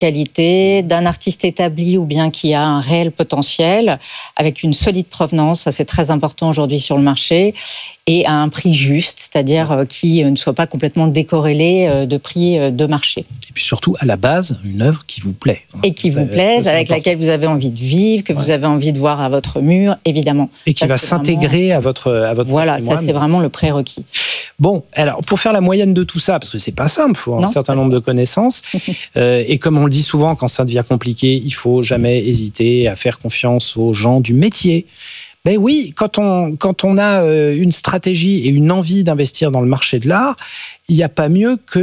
qualité, d'un artiste établi ou bien qui a un réel potentiel, avec une solide provenance, ça c'est très important aujourd'hui sur le marché, et à un prix juste, c'est-à-dire qui ne soit pas complètement décorrélé de prix de marché. Et puis surtout, à la base, une œuvre qui vous plaît. Et qui vous plaise, avec laquelle vous avez envie de vivre, que vous avez envie de voir à votre mur, évidemment. Et qui va s'intégrer à votre Voilà, patrimoine. ça c'est vraiment le prérequis. Bon, alors pour faire la moyenne de tout ça, parce que c'est pas simple, il faut un certain nombre de connaissances, et comme on le dit souvent, quand ça devient compliqué, il faut jamais hésiter à faire confiance aux gens du métier. Ben oui, quand on a une stratégie et une envie d'investir dans le marché de l'art, il n'y a pas mieux que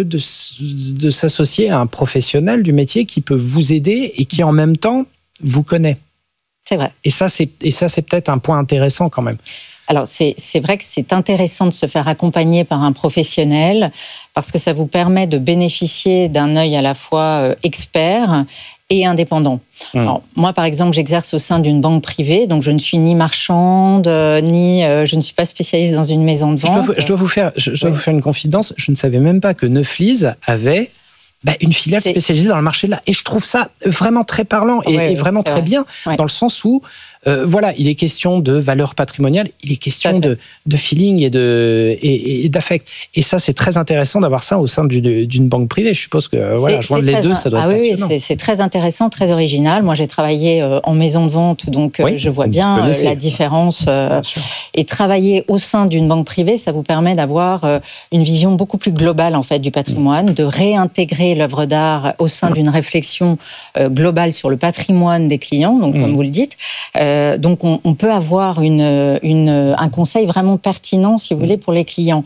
de s'associer à un professionnel du métier qui peut vous aider et qui en même temps vous connaît. C'est vrai. Et ça, c'est peut-être un point intéressant quand même. Alors, c'est vrai que c'est intéressant de se faire accompagner par un professionnel parce que ça vous permet de bénéficier d'un œil à la fois expert et indépendant. Alors, moi, par exemple, j'exerce au sein d'une banque privée, donc je ne suis ni marchande, ni je ne suis pas spécialiste dans une maison de vente. Je dois vous faire une confidence. Je ne savais même pas que Neuflize avait une filiale spécialisée dans le marché de l'art. Et je trouve ça vraiment très parlant et vraiment très bien, dans le sens où il est question de valeur patrimoniale, il est question de feeling et d'affect. Et ça, c'est très intéressant d'avoir ça au sein d'une banque privée. Je suppose que joindre les deux, ça doit être passionnant. Oui, c'est très intéressant, très original. Moi, j'ai travaillé en maison de vente, donc je vois bien la différence. Et travailler au sein d'une banque privée, ça vous permet d'avoir une vision beaucoup plus globale en fait du patrimoine, de réintégrer l'œuvre d'art au sein d'une réflexion globale sur le patrimoine des clients, donc comme vous le dites. Donc, on peut avoir un conseil vraiment pertinent, si vous voulez, pour les clients.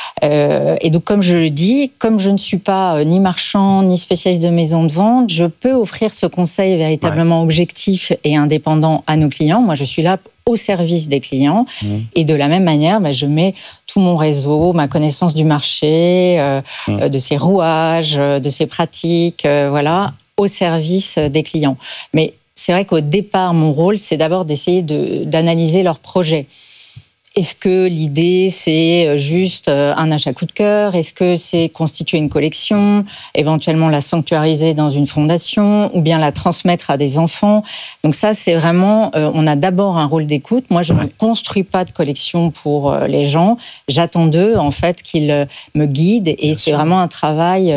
Et donc, comme je le dis, comme je ne suis pas ni marchand, ni spécialiste de maison de vente, je peux offrir ce conseil véritablement objectif et indépendant à nos clients. Moi, je suis là au service des clients. Et de la même manière, je mets tout mon réseau, ma connaissance du marché, de ses rouages, de ses pratiques, au service des clients. Mais c'est vrai qu'au départ, mon rôle, c'est d'abord d'essayer d'analyser leur projet. Est-ce que l'idée, c'est juste un achat coup de cœur ? Est-ce que c'est constituer une collection, éventuellement la sanctuariser dans une fondation, ou bien la transmettre à des enfants ? Donc ça, c'est vraiment, on a d'abord un rôle d'écoute. Moi, je ne construis pas de collection pour les gens. J'attends d'eux, en fait, qu'ils me guident. Et c'est vraiment un travail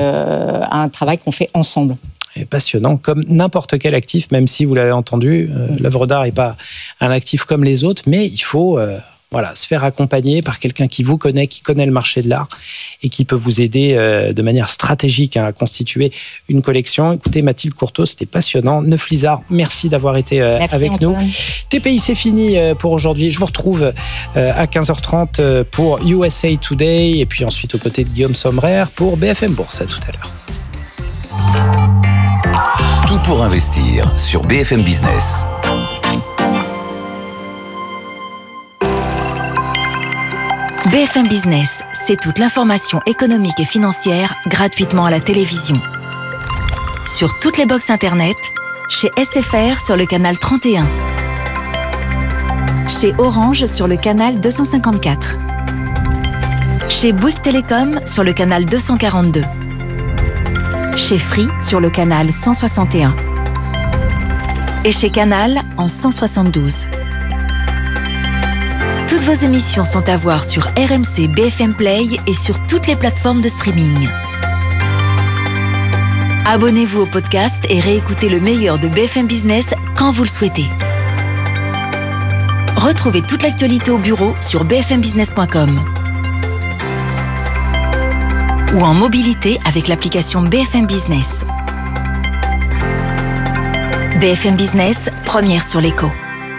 qu'on fait ensemble. Passionnant, comme n'importe quel actif, même si vous l'avez entendu, l'œuvre d'art n'est pas un actif comme les autres, mais il faut se faire accompagner par quelqu'un qui vous connaît, qui connaît le marché de l'art et qui peut vous aider de manière stratégique à constituer une collection. Écoutez, Mathilde Courteau, c'était passionnant. Neuflize Art, merci d'avoir été avec Antoine. Nous. TPI, c'est fini pour aujourd'hui. Je vous retrouve à 15h30 pour USA Today et puis ensuite aux côtés de Guillaume Sommerer pour BFM Bourse. À tout à l'heure. Tout pour investir sur BFM Business. BFM Business, c'est toute l'information économique et financière gratuitement à la télévision. Sur toutes les box internet, chez SFR sur le canal 31. Chez Orange sur le canal 254. Chez Bouygues Télécom sur le canal 242. Chez Free sur le canal 161 et chez Canal en 172. Toutes vos émissions sont à voir sur RMC BFM Play et sur toutes les plateformes de streaming. Abonnez-vous au podcast et réécoutez le meilleur de BFM Business quand vous le souhaitez. Retrouvez toute l'actualité au bureau sur bfmbusiness.com. ou en mobilité avec l'application BFM Business. BFM Business, première sur l'écho.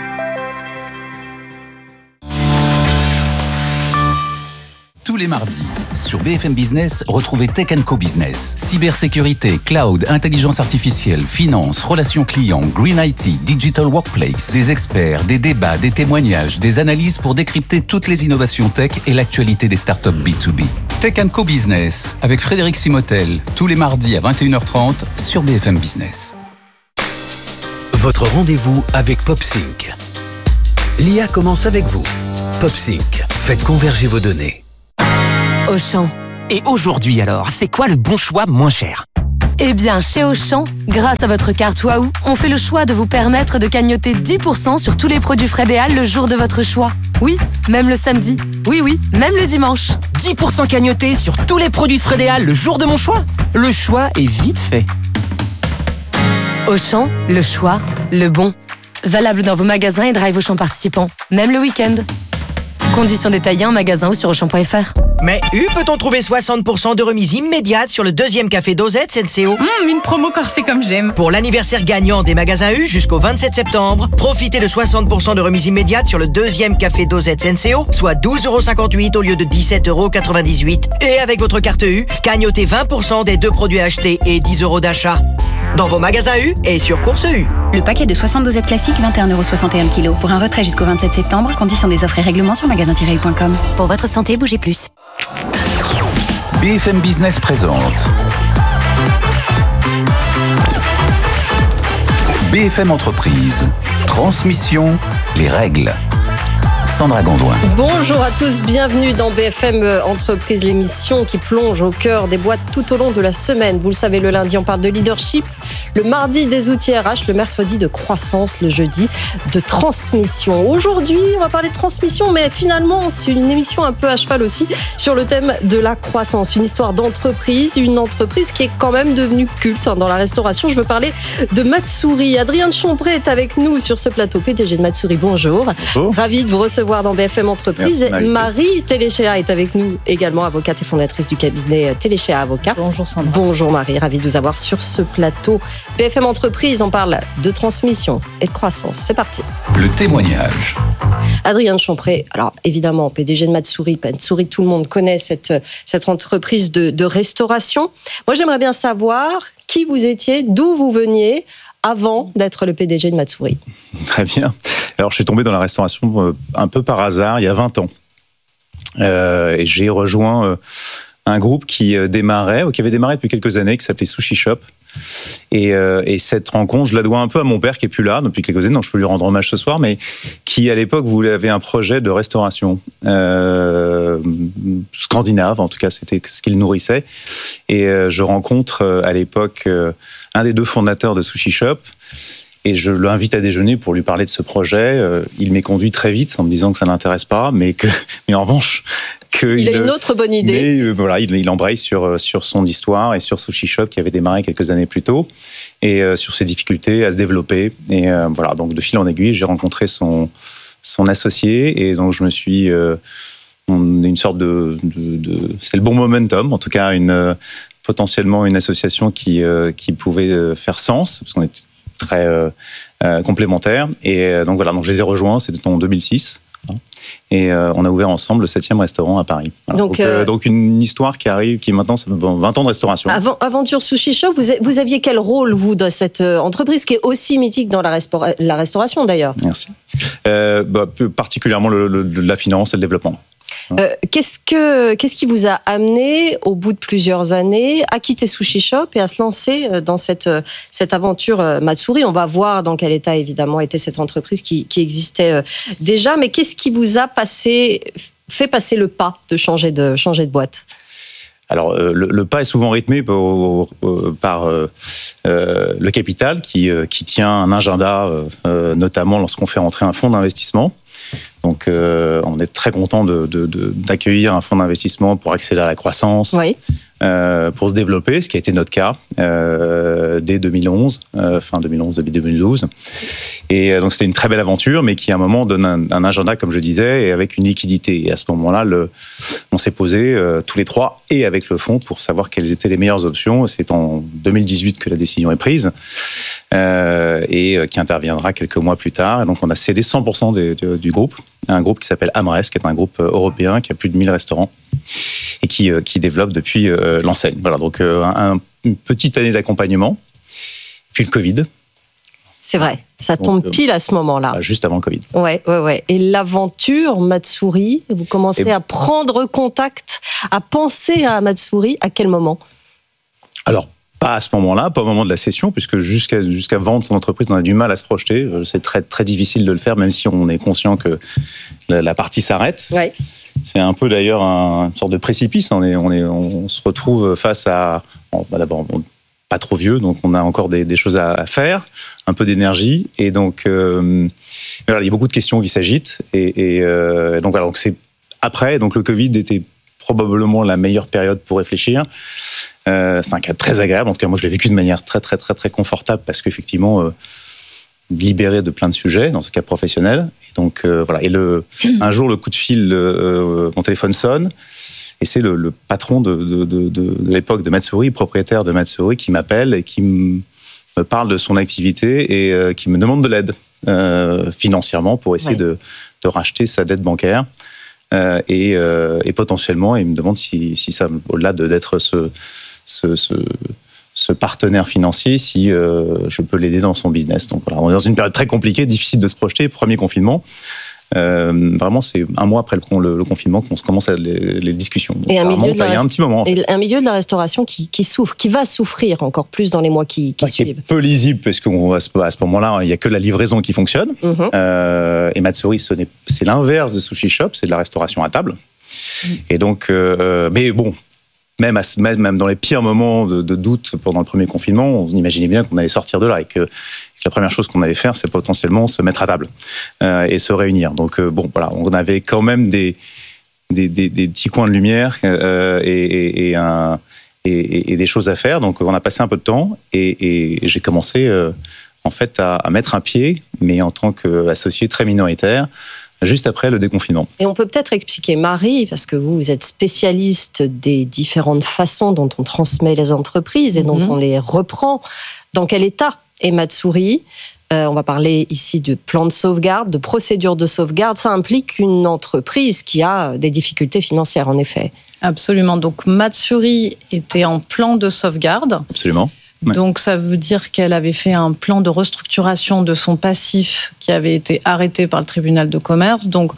Tous les mardis, sur BFM Business, retrouvez Tech & Co Business. Cybersécurité, cloud, intelligence artificielle, finance, relations clients, green IT, digital workplace. Des experts, des débats, des témoignages, des analyses pour décrypter toutes les innovations tech et l'actualité des startups B2B. Tech & Co Business, avec Frédéric Simotel, tous les mardis à 21h30 sur BFM Business. Votre rendez-vous avec PopSync. L'IA commence avec vous. PopSync, faites converger vos données. Auchan. Et aujourd'hui alors, c'est quoi le bon choix moins cher ? Eh bien, chez Auchan, grâce à votre carte Waouh, on fait le choix de vous permettre de cagnotter 10% sur tous les produits Frédéal le jour de votre choix. Oui, même le samedi. Oui, même le dimanche. 10% cagnotés sur tous les produits Frédéal le jour de mon choix. Le choix est vite fait. Auchan, le choix, le bon. Valable dans vos magasins et drive Auchan participants, même le week-end. Conditions détaillées en magasin ou sur Auchan.fr. Mais peut-on trouver 60% de remise immédiate sur le deuxième café Dosette Senseo? Une promo corsée comme j'aime. Pour l'anniversaire gagnant des magasins U jusqu'au 27 septembre, profitez de 60% de remise immédiate sur le deuxième café Dosette Senseo, soit 12,58€ au lieu de 17,98€. Et avec votre carte U, cagnotez 20% des 2 produits achetés et 10€ d'achat. Dans vos magasins U et sur Course U. Le paquet de 60 dosettes classiques, 21,61€ le kilo. Pour un retrait jusqu'au 27 septembre, conditions des offres et règlements sur magasin-u.com. Pour votre santé, bougez plus. BFM Business présente BFM Entreprise. Transmission, les règles. Sandra Gondouin. Bonjour à tous, bienvenue dans BFM Entreprise, l'émission qui plonge au cœur des boîtes tout au long de la semaine. Vous le savez, le lundi, on parle de leadership, le mardi des outils RH, le mercredi de croissance, le jeudi de transmission. Aujourd'hui, on va parler de transmission, mais finalement, c'est une émission un peu à cheval aussi sur le thème de la croissance. Une histoire d'entreprise, une entreprise qui est quand même devenue culte dans la restauration. Je veux parler de Matsouri. Adrien Chompré est avec nous sur ce plateau, PDG de Matsouri. Bonjour. Bonjour. Ravi de vous recevoir dans BFM Entreprise. Merci, Marie Téléchéa est avec nous également, avocate et fondatrice du cabinet Téléchéa Avocat. Bonjour Sandra. Bonjour Marie, ravie de vous avoir sur ce plateau. BFM Entreprise, on parle de transmission et de croissance. C'est parti. Le témoignage. Adrien Chompré, alors évidemment, PDG de Matsouri. Matsouri, tout le monde connaît cette entreprise de restauration. Moi, j'aimerais bien savoir qui vous étiez, d'où vous veniez avant d'être le PDG de Matsouri. Très bien. Alors, je suis tombé dans la restauration un peu par hasard, il y a 20 ans. Et j'ai rejoint un groupe qui avait démarré depuis quelques années, qui s'appelait Sushi Shop. Et cette rencontre, je la dois un peu à mon père qui est plus là depuis quelques années, donc je peux lui rendre hommage ce soir, mais qui à l'époque avait un projet de restauration scandinave, en tout cas c'était ce qu'il nourrissait. Et je rencontre à l'époque un des 2 fondateurs de Sushi Shop. Et je l'invite à déjeuner pour lui parler de ce projet. Il m'est conduit très vite en me disant que ça ne l'intéresse pas, mais en revanche... Il a une autre bonne idée. Mais voilà, il embraye sur son histoire et sur Sushi Shop qui avait démarré quelques années plus tôt et sur ses difficultés à se développer. Et voilà, donc de fil en aiguille, j'ai rencontré son associé et donc je me suis... une sorte c'est le bon momentum, en tout cas potentiellement une association qui pouvait faire sens, parce qu'on était très complémentaires. Et donc voilà, donc je les ai rejoints, c'était en 2006. Et on a ouvert ensemble le 7e restaurant à Paris. Voilà. Donc une histoire qui maintenant, ça fait 20 ans de restauration. Aventure Sushi Shop, vous aviez quel rôle, vous, dans cette entreprise qui est aussi mythique dans la restauration, d'ailleurs? Merci. Particulièrement la finance et le développement. Qu'est-ce qui vous a amené, au bout de plusieurs années, à quitter Sushi Shop et à se lancer dans cette aventure Matsouri? On va voir dans quel état, évidemment, était cette entreprise qui existait déjà. Mais qu'est-ce qui vous a fait passer le pas de changer de boîte? Alors, le pas est souvent rythmé par le capital qui tient un agenda, notamment lorsqu'on fait rentrer un fonds d'investissement. Donc, on est très content d'accueillir un fonds d'investissement pour accélérer la croissance, oui. Pour se développer, ce qui a été notre cas dès 2011, fin 2011, début 2012. Et donc, c'était une très belle aventure, mais qui, à un moment, donne un agenda, comme je disais, et avec une liquidité. Et à ce moment-là, on s'est posé tous les trois, et avec le fonds, pour savoir quelles étaient les meilleures options. C'est en 2018 que la décision est prise, et qui interviendra quelques mois plus tard. Et donc, on a cédé 100% du groupe, un groupe qui s'appelle AmRest, qui est un groupe européen qui a plus de 1000 restaurants et qui développe depuis l'enseigne. Voilà, donc une petite année d'accompagnement, puis le Covid. C'est vrai, ça tombe pile à ce moment-là. Juste avant le Covid. Ouais. Et l'aventure Matsouri, vous commencez à prendre contact, à penser à Matsouri, à quel moment? Alors, pas à ce moment-là, pas au moment de la cession, puisque jusqu'à vendre son entreprise, on a du mal à se projeter. C'est très, très difficile de le faire, même si on est conscient que la partie s'arrête. Ouais. C'est un peu d'ailleurs une sorte de précipice. On se retrouve face à... d'abord, pas trop vieux, donc on a encore des choses à faire, un peu d'énergie, et donc voilà, il y a beaucoup de questions qui s'agitent, et donc voilà, donc c'est après, donc le Covid était probablement la meilleure période pour réfléchir. C'est un cas très agréable, en tout cas moi je l'ai vécu de manière très très très très confortable, parce qu'effectivement libéré de plein de sujets, dans ce cas professionnel, et donc voilà, et un jour le coup de fil, mon téléphone sonne, et c'est le patron de l'époque de Matsuri, propriétaire de Matsuri, qui m'appelle et qui me parle de son activité et qui me demande de l'aide financièrement pour essayer de racheter sa dette bancaire. Et potentiellement, il me demande si ça, au-delà d'être ce partenaire financier, si je peux l'aider dans son business. Donc voilà, on est dans une période très compliquée, difficile de se projeter, premier confinement. Vraiment, c'est un mois après le confinement qu'on commence les discussions. Donc, et un milieu, il y a un petit moment. Et un milieu de la restauration qui souffre, qui va souffrir encore plus dans les mois qui suivent. Qui est peu lisible, parce qu'à ce moment-là, il n'y a que la livraison qui fonctionne. Et Matsuri, c'est l'inverse de Sushi Shop, c'est de la restauration à table. Et donc, mais bon, même dans les pires moments de doute pendant le premier confinement, on imaginait bien qu'on allait sortir de là et que la première chose qu'on allait faire, c'est potentiellement se mettre à table et se réunir. Donc bon, voilà, on avait quand même des petits coins de lumière et des choses à faire. Donc on a passé un peu de temps et j'ai commencé en fait à mettre un pied, mais en tant qu'associé très minoritaire, juste après le déconfinement. Et on peut peut-être expliquer, Marie, parce que vous êtes spécialiste des différentes façons dont on transmet les entreprises et dont on les reprend. Dans quel état est Matsuri? On va parler ici de plan de sauvegarde, de procédure de sauvegarde. Ça implique une entreprise qui a des difficultés financières, en effet. Absolument. Donc Matsuri était en plan de sauvegarde. Absolument. Ouais. Donc ça veut dire qu'elle avait fait un plan de restructuration de son passif qui avait été arrêté par le tribunal de commerce. Donc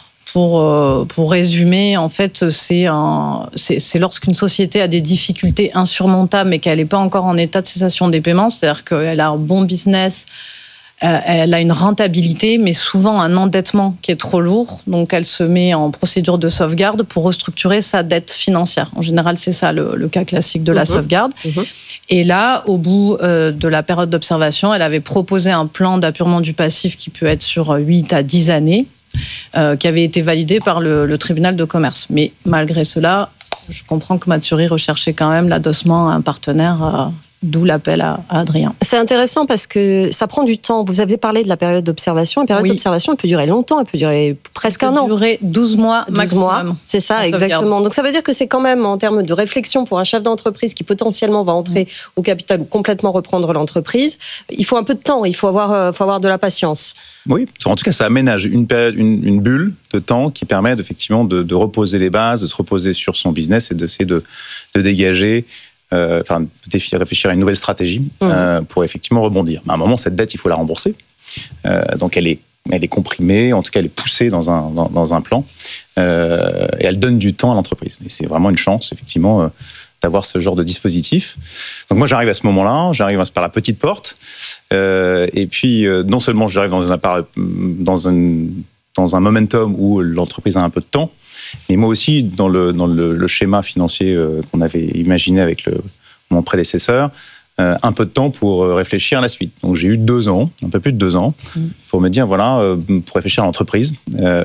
pour résumer, en fait, c'est lorsqu'une société a des difficultés insurmontables mais qu'elle n'est pas encore en état de cessation des paiements, c'est-à-dire qu'elle a un bon business, elle a une rentabilité, mais souvent un endettement qui est trop lourd. Donc elle se met en procédure de sauvegarde pour restructurer sa dette financière. En général, c'est ça le cas classique de la sauvegarde. Et là, au bout de la période d'observation, elle avait proposé un plan d'apurement du passif qui peut être sur 8 à 10 années, qui avait été validé par le tribunal de commerce. Mais malgré cela, je comprends que Matsuri recherchait quand même l'adossement à un partenaire, d'où l'appel à Adrien. C'est intéressant parce que ça prend du temps. Vous avez parlé de la période d'observation. La période d'observation, elle peut durer longtemps, elle peut durer presque un an. Elle peut durer 12 mois maximum. C'est ça, exactement. Donc ça veut dire que c'est quand même, en termes de réflexion pour un chef d'entreprise qui potentiellement va entrer au capital ou complètement reprendre l'entreprise, il faut un peu de temps, il faut avoir de la patience. Oui, en tout cas, ça aménage une bulle de temps qui permet effectivement de reposer les bases, de se reposer sur son business et d'essayer de dégager, réfléchir à une nouvelle stratégie pour effectivement rebondir. Mais à un moment, cette dette, il faut la rembourser. Donc elle est comprimée, en tout cas elle est poussée dans un plan, et elle donne du temps à l'entreprise. Et c'est vraiment une chance, effectivement, d'avoir ce genre de dispositif. Donc moi, j'arrive à ce moment-là, j'arrive par la petite porte, et puis non seulement j'arrive dans un momentum où l'entreprise a un peu de temps, mais moi aussi, dans le schéma financier qu'on avait imaginé avec mon prédécesseur, un peu de temps pour réfléchir à la suite. Donc j'ai eu 2 ans, un peu plus de 2 ans, pour me dire, voilà, pour réfléchir à l'entreprise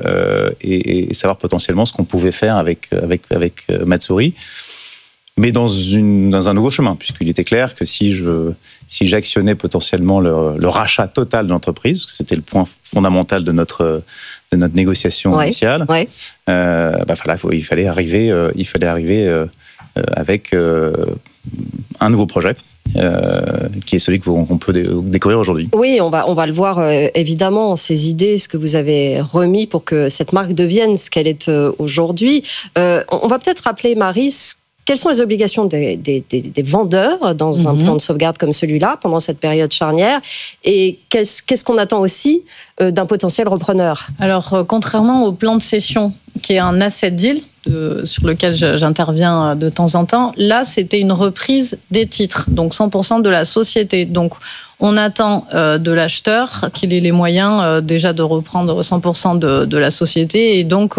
et savoir potentiellement ce qu'on pouvait faire avec Matsuri, mais dans un nouveau chemin, puisqu'il était clair que si j'actionnais potentiellement le rachat total de l'entreprise, parce que c'était le point fondamental de notre négociation initiale, il fallait arriver avec un nouveau projet. Qui est celui qu'on peut découvrir aujourd'hui. Oui, on va le voir évidemment, ces idées, ce que vous avez remis pour que cette marque devienne ce qu'elle est aujourd'hui. On va peut-être rappeler, Marie, quelles sont les obligations des vendeurs dans un plan de sauvegarde comme celui-là, pendant cette période charnière, et qu'est-ce qu'on attend aussi d'un potentiel repreneur? Alors, contrairement au plan de cession, qui est un asset deal, sur lequel j'interviens de temps en temps, là, c'était une reprise des titres, donc 100% de la société. Donc, on attend de l'acheteur qu'il ait les moyens déjà de reprendre 100% de la société et donc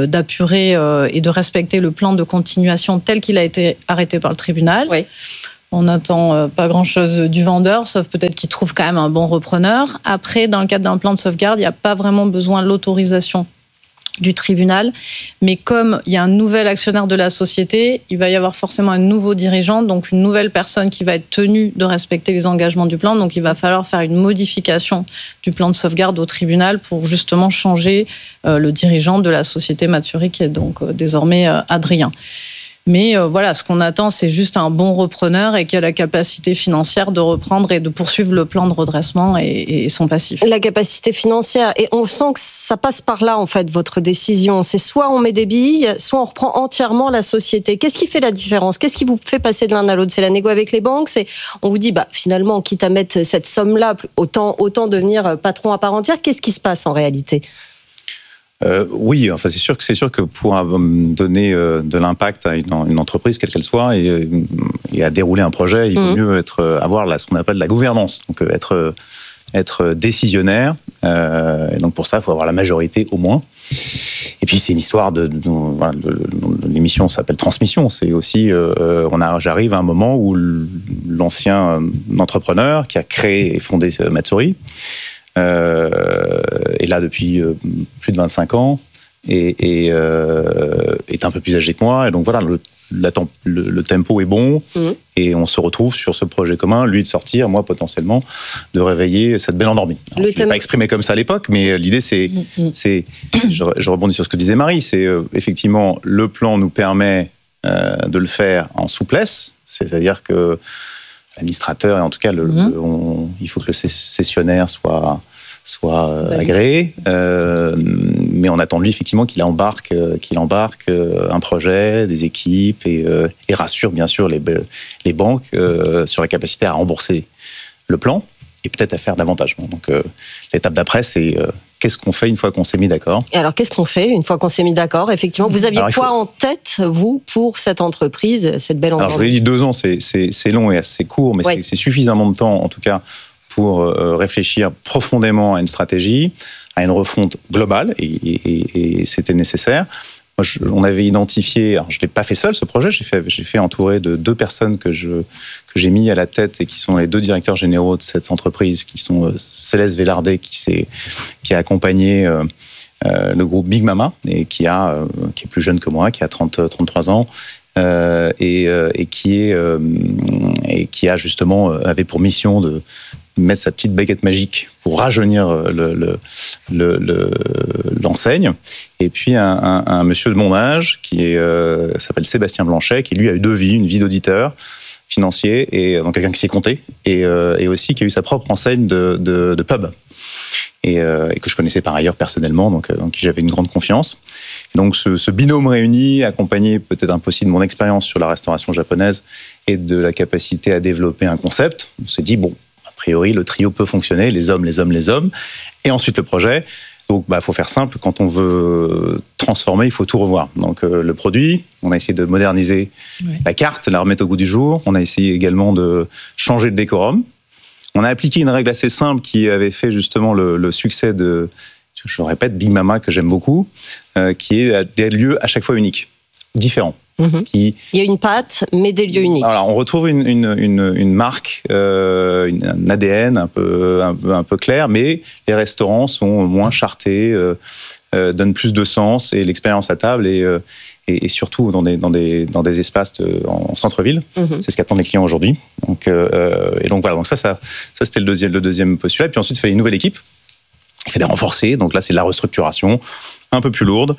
d'apurer et de respecter le plan de continuation tel qu'il a été arrêté par le tribunal. On n'attend pas grand-chose du vendeur, sauf peut-être qu'il trouve quand même un bon repreneur. Après, dans le cadre d'un plan de sauvegarde, il n'y a pas vraiment besoin de l'autorisation du tribunal. Mais comme il y a un nouvel actionnaire de la société, il va y avoir forcément un nouveau dirigeant, donc une nouvelle personne qui va être tenue de respecter les engagements du plan. Donc il va falloir faire une modification du plan de sauvegarde au tribunal pour justement changer le dirigeant de la société Matsuri, qui est donc désormais Adrien. Mais voilà, ce qu'on attend, c'est juste un bon repreneur et qui a la capacité financière de reprendre et de poursuivre le plan de redressement et son passif. La capacité financière, et on sent que ça passe par là, en fait, votre décision. C'est soit on met des billes, soit on reprend entièrement la société. Qu'est-ce qui fait la différence ? Qu'est-ce qui vous fait passer de l'un à l'autre ? C'est la négo avec les banques ? On vous dit, finalement, quitte à mettre cette somme-là, autant devenir patron à part entière. Qu'est-ce qui se passe en réalité ? Oui, enfin c'est sûr que pour donner de l'impact à une entreprise, quelle qu'elle soit, et à dérouler un projet, il vaut mieux avoir ce qu'on appelle la gouvernance, donc être décisionnaire. Et donc pour ça, il faut avoir la majorité au moins. Et puis c'est une histoire l'émission s'appelle Transmission. C'est aussi j'arrive à un moment où l'ancien entrepreneur qui a créé et fondé Matsuri est là depuis plus de 25 ans et est un peu plus âgé que moi. Et donc voilà, le tempo est bon et on se retrouve sur ce projet commun, lui de sortir, moi potentiellement de réveiller cette belle endormie. Alors, je ne l'ai pas exprimé comme ça à l'époque, mais l'idée c'est je rebondis sur ce que disait Marie, c'est effectivement le plan nous permet de le faire en souplesse, c'est-à-dire que l'administrateur, et en tout cas, il faut que le cessionnaire soit agréé, mais on attend de lui effectivement qu'il embarque un projet, des équipes et rassure bien sûr les banques sur la capacité à rembourser le plan et peut-être à faire davantage. Donc l'étape d'après, c'est qu'est-ce qu'on fait une fois qu'on s'est mis d'accord ? Et alors, qu'est-ce qu'on fait une fois qu'on s'est mis d'accord ? Effectivement, vous aviez quoi en tête, vous, pour cette entreprise, cette belle entreprise ? Alors, je vous l'ai dit, 2 ans, c'est long et assez court, mais c'est suffisamment de temps, en tout cas, pour réfléchir profondément à une stratégie, à une refonte globale, et c'était nécessaire. Moi, on avait identifié, alors je ne l'ai pas fait seul ce projet, j'ai fait entourer de 2 personnes que j'ai mis à la tête et qui sont les 2 directeurs généraux de cette entreprise, qui sont Céleste Vélardet, qui a accompagné le groupe Big Mama et qui est plus jeune que moi, qui a 33 ans, et qui a justement avait pour mission de mettre sa petite baguette magique pour rajeunir l'enseigne. Et puis un monsieur de mon âge qui s'appelle Sébastien Blanchet, qui lui a eu 2 vies, une vie d'auditeur financier, et donc quelqu'un qui s'y comptait, et aussi qui a eu sa propre enseigne de pub, et que je connaissais par ailleurs personnellement, donc j'avais une grande confiance. Et donc ce binôme réuni, accompagné peut-être un peu aussi de mon expérience sur la restauration japonaise et de la capacité à développer un concept, on s'est dit, bon, a priori, le trio peut fonctionner, les hommes, et ensuite le projet. Donc, faut faire simple, quand on veut transformer, il faut tout revoir. Donc, le produit, on a essayé de moderniser la carte, la remettre au goût du jour. On a essayé également de changer le décorum. On a appliqué une règle assez simple qui avait fait justement le succès de, je répète, Big Mama, que j'aime beaucoup, qui est des lieux à chaque fois uniques, différents. Il y a une patte, mais des lieux uniques. Alors, on retrouve une marque, un ADN un peu clair, mais les restaurants sont moins chartés, donnent plus de sens, et l'expérience à table et surtout dans des espaces en centre-ville. C'est ce qu'attendent les clients aujourd'hui. Donc voilà. Donc ça c'était le deuxième postulat. Et puis ensuite, il fallait une nouvelle équipe. Il fallait renforcer. Donc là, c'est la restructuration un peu plus lourde.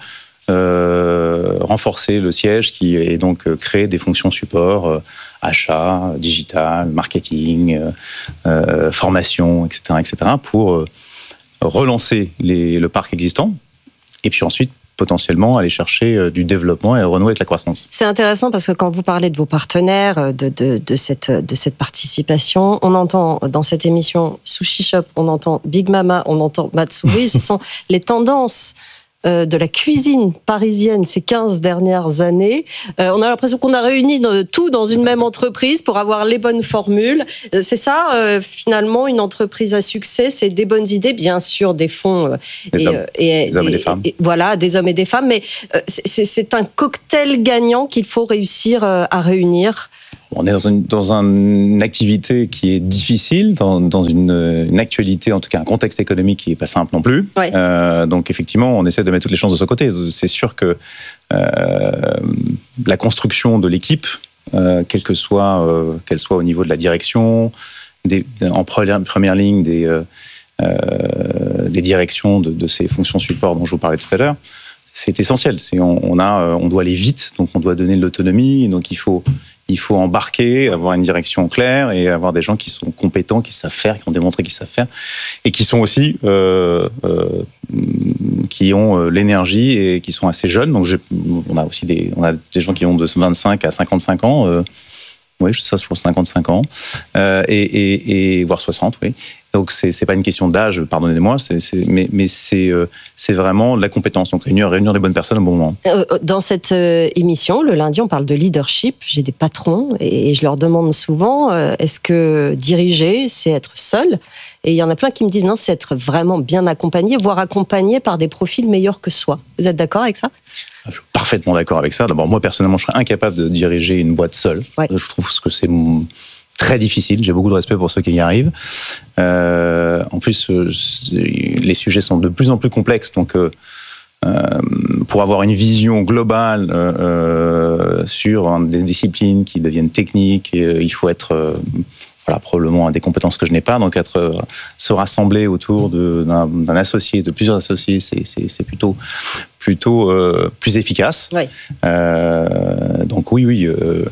Renforcer le siège qui est donc créer des fonctions support, achat, digital, marketing, formation, etc., pour relancer le parc existant et puis ensuite potentiellement aller chercher du développement et renouer avec la croissance. C'est intéressant parce que quand vous parlez de vos partenaires, de cette participation, on entend dans cette émission Sushi Shop, on entend Big Mama, on entend Matsuri, ce sont les tendances de la cuisine parisienne ces 15 dernières années. On a l'impression qu'on a réuni tout dans une même entreprise pour avoir les bonnes formules. C'est ça, finalement, une entreprise à succès, c'est des bonnes idées, bien sûr, des fonds des hommes et des femmes. Voilà, des hommes et des femmes, mais c'est un cocktail gagnant qu'il faut réussir à réunir On est dans une activité qui est difficile, dans une actualité, en tout cas un contexte économique qui n'est pas simple non plus. Ouais. Donc effectivement, on essaie de mettre toutes les chances de ce côté. C'est sûr que la construction de l'équipe, qu'elle soit au niveau de la direction, en première ligne des directions de ces fonctions support dont je vous parlais tout à l'heure, c'est essentiel. On doit aller vite, donc on doit donner de l'autonomie, donc il faut embarquer, avoir une direction claire et avoir des gens qui sont compétents, qui savent faire, qui ont démontré qu'ils savent faire et qui sont aussi qui ont l'énergie et qui sont assez jeunes. Donc on a aussi des gens qui ont de 25 à 55 ans. Oui, ça sur 55 ans et voire 60, oui. Donc c'est pas une question d'âge, pardonnez-moi, mais c'est vraiment de la compétence. Donc réunir les bonnes personnes au bon moment. Dans cette émission, le lundi, on parle de leadership. J'ai des patrons et je leur demande souvent est-ce que diriger, c'est être seul? Et il y en a plein qui me disent non, c'est être vraiment bien accompagné, voire accompagné par des profils meilleurs que soi. Vous êtes d'accord avec ça? Je suis parfaitement d'accord avec ça. D'abord, moi personnellement, je serais incapable de diriger une boîte seule. Ouais. Je trouve que c'est très difficile. J'ai beaucoup de respect pour ceux qui y arrivent. En plus, les sujets sont de plus en plus complexes. Donc, pour avoir une vision globale sur des disciplines qui deviennent techniques, il faut être probablement des compétences que je n'ai pas. Donc, se rassembler autour d'un associé, de plusieurs associés, c'est plutôt plus efficace. Oui. Donc oui.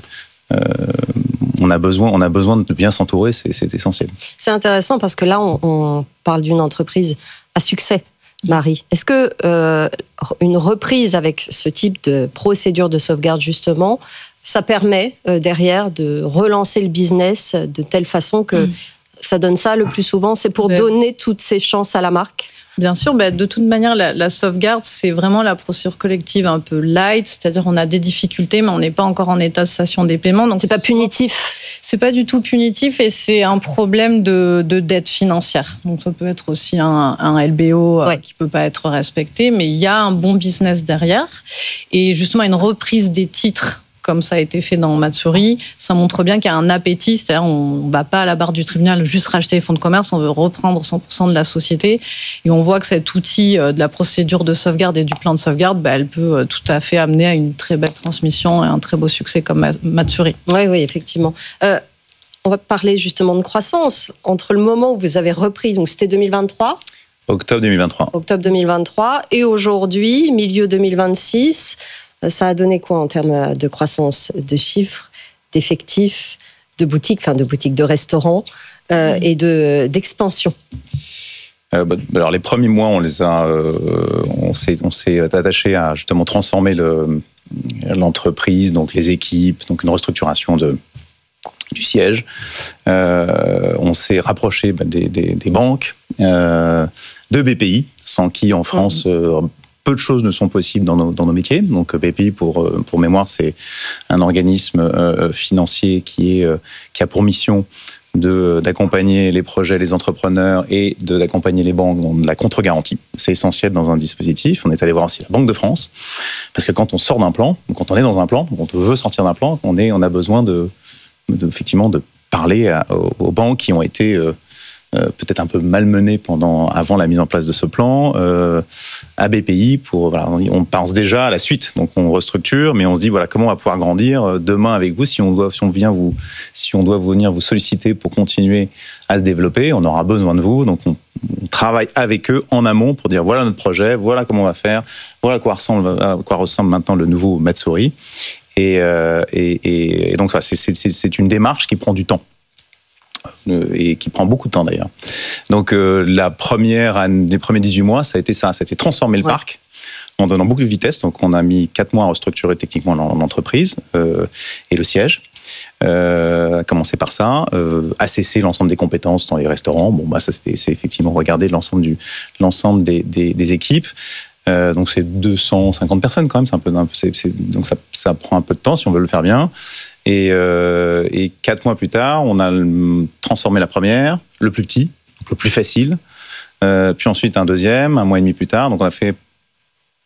On a besoin de bien s'entourer, c'est essentiel. C'est intéressant parce que là, on parle d'une entreprise à succès, Marie. Est-ce que une reprise avec ce type de procédure de sauvegarde, justement, ça permet derrière de relancer le business de telle façon que ça donne ça le plus souvent? C'est pour donner toutes ces chances à la marque? Bien sûr, de toute manière, la sauvegarde, c'est vraiment la procédure collective un peu light, c'est-à-dire on a des difficultés, mais on n'est pas encore en état de cessation des paiements. Donc c'est pas punitif. C'est pas du tout punitif et c'est un problème de dette financière. Donc ça peut être aussi un LBO qui peut pas être respecté, mais il y a un bon business derrière. Et justement, une reprise des titres, comme ça a été fait dans Matsuri, ça montre bien qu'il y a un appétit, c'est-à-dire on ne va pas à la barre du tribunal juste racheter les fonds de commerce, on veut reprendre 100% de la société et on voit que cet outil de la procédure de sauvegarde et du plan de sauvegarde, elle peut tout à fait amener à une très belle transmission et un très beau succès comme Matsuri. Oui, effectivement. On va parler justement de croissance. Entre le moment où vous avez repris, donc c'était 2023 ? Octobre 2023. Et aujourd'hui, milieu 2026, ça a donné quoi en termes de croissance, de chiffres, d'effectifs, de boutiques, de restaurants et d'expansion? Alors les premiers mois, on s'est attaché à justement transformer l'entreprise, donc les équipes, donc une restructuration du siège. On s'est rapproché des banques, de BPI, sans qui en France peu de choses ne sont possibles dans nos métiers. Donc BPI, pour mémoire, c'est un organisme financier qui a pour mission d'accompagner les projets, les entrepreneurs et d'accompagner les banques dans la contre-garantie. C'est essentiel dans un dispositif. On est allé voir aussi la Banque de France, parce que quand on sort d'un plan, quand on est dans un plan, quand on veut sortir d'un plan, on a besoin effectivement de parler aux banques qui ont été peut-être un peu malmenées avant la mise en place de ce plan, à BPI on pense déjà à la suite, donc on restructure, mais on se dit comment on va pouvoir grandir demain avec vous, si on doit venir vous solliciter pour continuer à se développer, on aura besoin de vous, donc on travaille avec eux en amont pour dire voilà notre projet, voilà comment on va faire, voilà à quoi ressemble maintenant le nouveau Matsuri. Et donc c'est une démarche qui prend du temps et qui prend beaucoup de temps d'ailleurs. Donc les premiers 18 mois, ça a été transformer le parc en donnant beaucoup de vitesse. Donc on a mis 4 mois à restructurer techniquement l'entreprise et le siège. À commencer par ça, assesser l'ensemble des compétences dans les restaurants. Ça c'est effectivement regarder l'ensemble des équipes. Donc c'est 250 personnes quand même, donc ça prend un peu de temps si on veut le faire bien. Et 4 mois plus tard, on a transformé la première, le plus petit, donc le plus facile, puis ensuite un deuxième, 1 mois et demi plus tard. Donc on a fait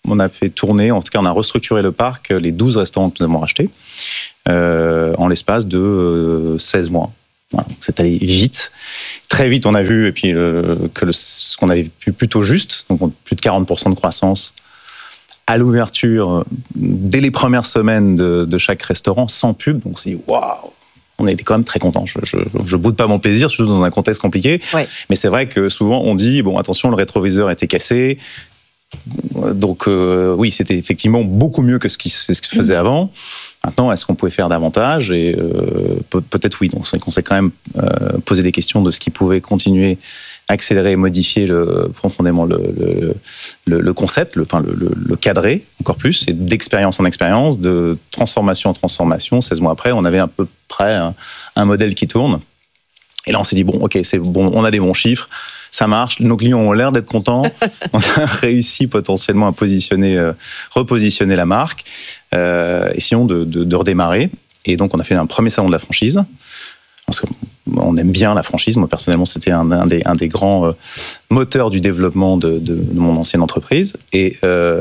on a fait tourner, en tout cas on a restructuré le parc, les 12 restaurants que nous avons rachetés en l'espace de 16 mois. Voilà, c'est allé vite. Très vite, on a vu ce qu'on avait vu plutôt juste, donc plus de 40% de croissance à l'ouverture, dès les premières semaines de chaque restaurant, sans pub. Donc on s'est dit, waouh, on était quand même très contents. Je boude pas mon plaisir, surtout dans un contexte compliqué. Ouais. Mais c'est vrai que souvent, on dit, bon, attention, le rétroviseur était cassé. Donc oui, c'était effectivement beaucoup mieux que ce qui se faisait avant. Maintenant, est-ce qu'on pouvait faire davantage ? Et peut-être oui. Donc on s'est quand même posé des questions de ce qui pouvait continuer, accélérer et modifier profondément le concept, le cadrer encore plus, et d'expérience en expérience, de transformation en transformation. 16 mois après, on avait à peu près un modèle qui tourne. Et là, on s'est dit, bon, ok, c'est bon, on a des bons chiffres, ça marche, nos clients ont l'air d'être contents, on a réussi potentiellement à repositionner la marque, essayons de redémarrer. Et donc, on a fait un premier salon de la franchise, parce qu'on aime bien la franchise. Moi, personnellement, c'était un des grands moteurs du développement de mon ancienne entreprise. Et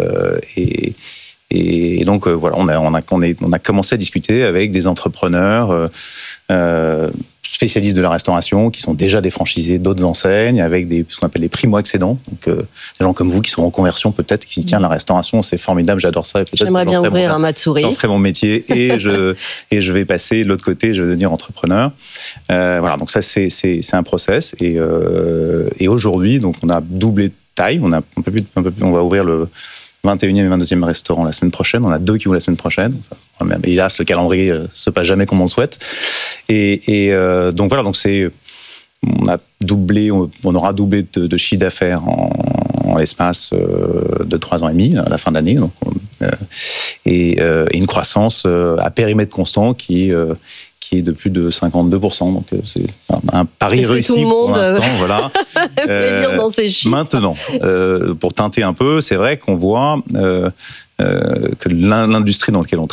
donc, voilà, on a commencé à discuter avec des entrepreneurs spécialistes de la restauration qui sont déjà des franchisés d'autres enseignes, avec ce qu'on appelle les primo-accédants. Donc, des gens comme vous qui sont en conversion peut-être, qui se disent, tiens, la restauration, c'est formidable, j'adore ça. J'aimerais bien ouvrir un Matsuri. J'en ferai mon métier et je vais passer de l'autre côté, je vais devenir entrepreneur. Voilà, donc ça, c'est un process. Et aujourd'hui, donc, on a doublé de taille. On va ouvrir le 21e et 22e restaurant la semaine prochaine. On a 2 qui ouvrent la semaine prochaine. Hélas, le calendrier ne se passe jamais comme on le souhaite. Et donc voilà, donc on aura doublé de chiffre d'affaires en l'espace de 3 ans et demi, à la fin de l'année. Donc, et une croissance à périmètre constant qui est de plus de 52%. Donc, c'est un pari réussi pour l'instant. Voilà. Lire dans ces chiffres. Maintenant, pour teinter un peu, c'est vrai qu'on voit que l'industrie dans laquelle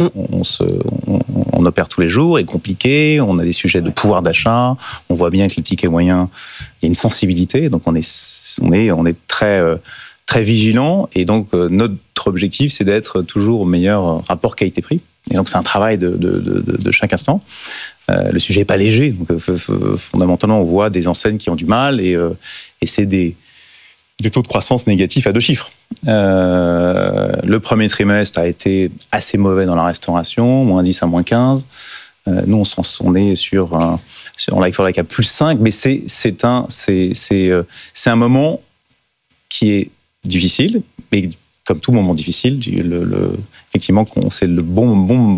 on opère tous les jours est compliquée. On a des sujets de pouvoir d'achat. On voit bien que le ticket moyen, il y a une sensibilité. Donc, on est très très vigilant. Et donc, notre objectif, c'est d'être toujours au meilleur rapport qualité-prix. Et donc, c'est un travail de chaque instant. Le sujet n'est pas léger. Donc, fondamentalement, on voit des enseignes qui ont du mal et c'est des taux de croissance négatifs à 2 chiffres. Le premier trimestre a été assez mauvais dans la restauration, -10 à -15. Nous, on est sur like-for-like à +5, mais c'est un moment qui est difficile, mais comme tout moment difficile, effectivement, c'est le bon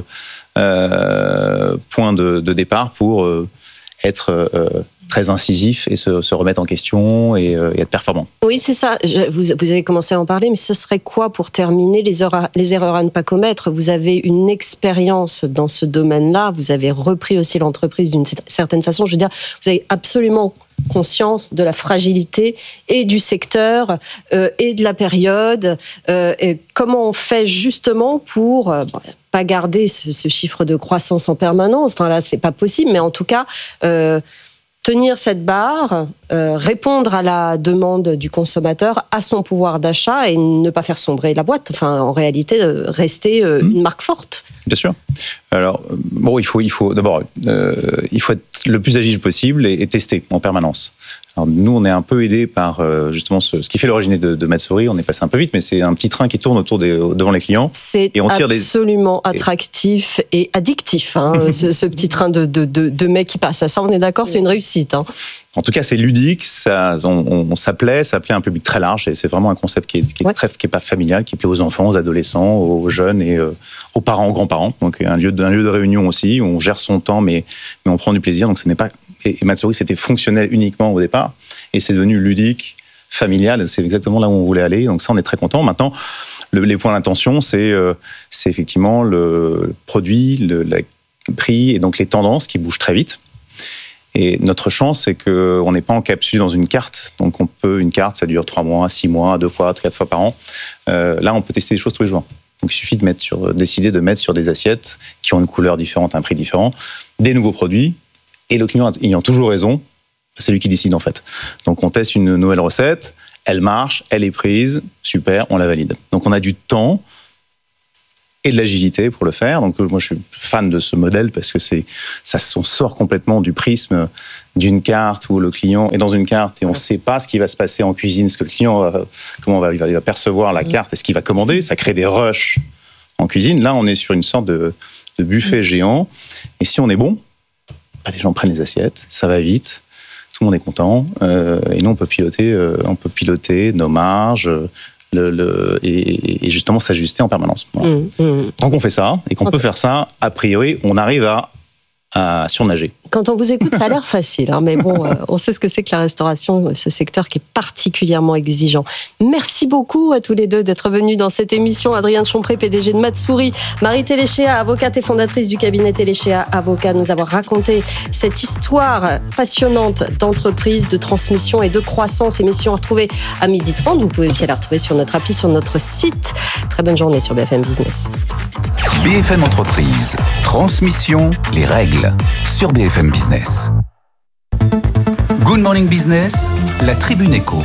point de départ pour être très incisif et se remettre en question et être performant. Oui, c'est ça. Vous avez commencé à en parler, mais ce serait quoi pour terminer les erreurs à ne pas commettre ? Vous avez une expérience dans ce domaine-là, vous avez repris aussi l'entreprise d'une certaine façon. Je veux dire, vous avez absolument conscience de la fragilité et du secteur et de la période. Et comment on fait justement pour pas garder ce chiffre de croissance en permanence ? Enfin là, c'est pas possible, mais en tout cas tenir cette barre, répondre à la demande du consommateur, à son pouvoir d'achat et ne pas faire sombrer la boîte. Enfin, en réalité, rester une marque forte. Bien sûr. Alors, bon, il faut d'abord, il faut être le plus agile possible et tester en permanence. Alors, nous, on est un peu aidés par justement ce qui fait l'origine de Matsuri. On est passé un peu vite, mais c'est un petit train qui tourne devant les clients. C'est absolument attractif et addictif, hein, ce petit train de mecs qui passe. Ça, on est d'accord, c'est une réussite. Hein. En tout cas, c'est ludique, ça plaît à un public très large. Et c'est vraiment un concept qui est pas familial, qui plaît aux enfants, aux adolescents, aux jeunes et aux parents, aux grands-parents. Donc un lieu de réunion aussi, où on gère son temps, mais on prend du plaisir. Donc ce n'est pas. Et Matsuri, c'était fonctionnel uniquement au départ, et c'est devenu ludique, familial. C'est exactement là où on voulait aller. Donc ça, on est très content. Maintenant, les points d'attention, c'est effectivement le produit, le prix et donc les tendances qui bougent très vite. Et notre chance, c'est qu'on n'est pas encapsulé dans une carte. Donc, une carte, ça dure 3 mois, 6 mois, 2 fois, 4 fois par an. Là, on peut tester des choses tous les jours. Donc, il suffit décider de mettre sur des assiettes qui ont une couleur différente, un prix différent, des nouveaux produits. Et le client ayant toujours raison, c'est lui qui décide, en fait. Donc, on teste une nouvelle recette. elle marche, elle est prise, super, on la valide. Donc on a du temps et de l'agilité pour le faire. Donc moi je suis fan de ce modèle parce que on sort complètement du prisme d'une carte où le client est dans une carte et on ne sait pas ce qui va se passer en cuisine, ce que le client il va percevoir la carte et ce qu'il va commander. Ça crée des rushs en cuisine. Là on est sur une sorte de buffet géant et si on est bon, les gens prennent les assiettes, ça va vite, tout le monde est content et nous on peut piloter nos marges. Et justement s'ajuster en permanence. Voilà. Tant qu'on fait ça, et qu'on peut faire ça, a priori, on arrive à surnager. Quand on vous écoute, ça a l'air facile, hein, mais bon, on sait ce que c'est que la restauration, ce secteur qui est particulièrement exigeant. Merci beaucoup à tous les deux d'être venus dans cette émission. Adrienne Chompré, PDG de Matsouri, Marie Téléchéa, avocate et fondatrice du cabinet Téléchéa Avocat, nous avoir raconté cette histoire passionnante d'entreprise, de transmission et de croissance. Émission à retrouver à 12h30. Vous pouvez aussi la retrouver sur notre appli, sur notre site. Très bonne journée sur BFM Business. BFM Entreprise, transmission, les règles, sur BFM Business. Good Morning Business, la Tribune Éco.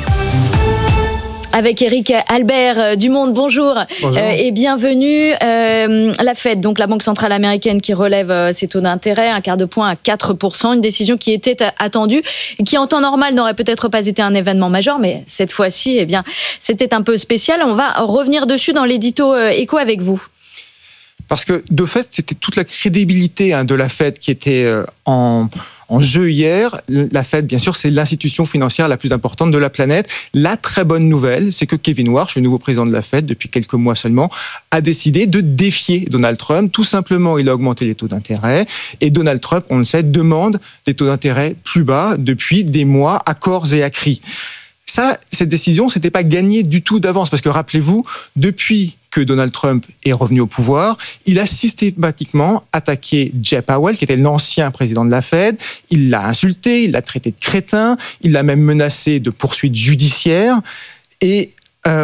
Avec Eric Albert du Monde, bonjour. Et bienvenue. La Fed, donc la Banque centrale américaine qui relève ses taux d'intérêt, 1/4 point à 4%, une décision qui était attendue et qui en temps normal n'aurait peut-être pas été un événement majeur, mais cette fois-ci, eh bien, c'était un peu spécial. On va revenir dessus dans l'édito Éco avec vous. Parce que, de fait, c'était toute la crédibilité de la Fed qui était en jeu hier. La Fed, bien sûr, c'est l'institution financière la plus importante de la planète. La très bonne nouvelle, c'est que Kevin Warsh, le nouveau président de la Fed, depuis quelques mois seulement, a décidé de défier Donald Trump. Tout simplement, il a augmenté les taux d'intérêt. Et Donald Trump, on le sait, demande des taux d'intérêt plus bas depuis des mois, à corps et à cri. Cette décision, c'était pas gagné du tout d'avance. Parce que, rappelez-vous, depuis que Donald Trump est revenu au pouvoir, il a systématiquement attaqué Jay Powell, qui était l'ancien président de la Fed. Il l'a insulté, il l'a traité de crétin, il l'a même menacé de poursuites judiciaires. Et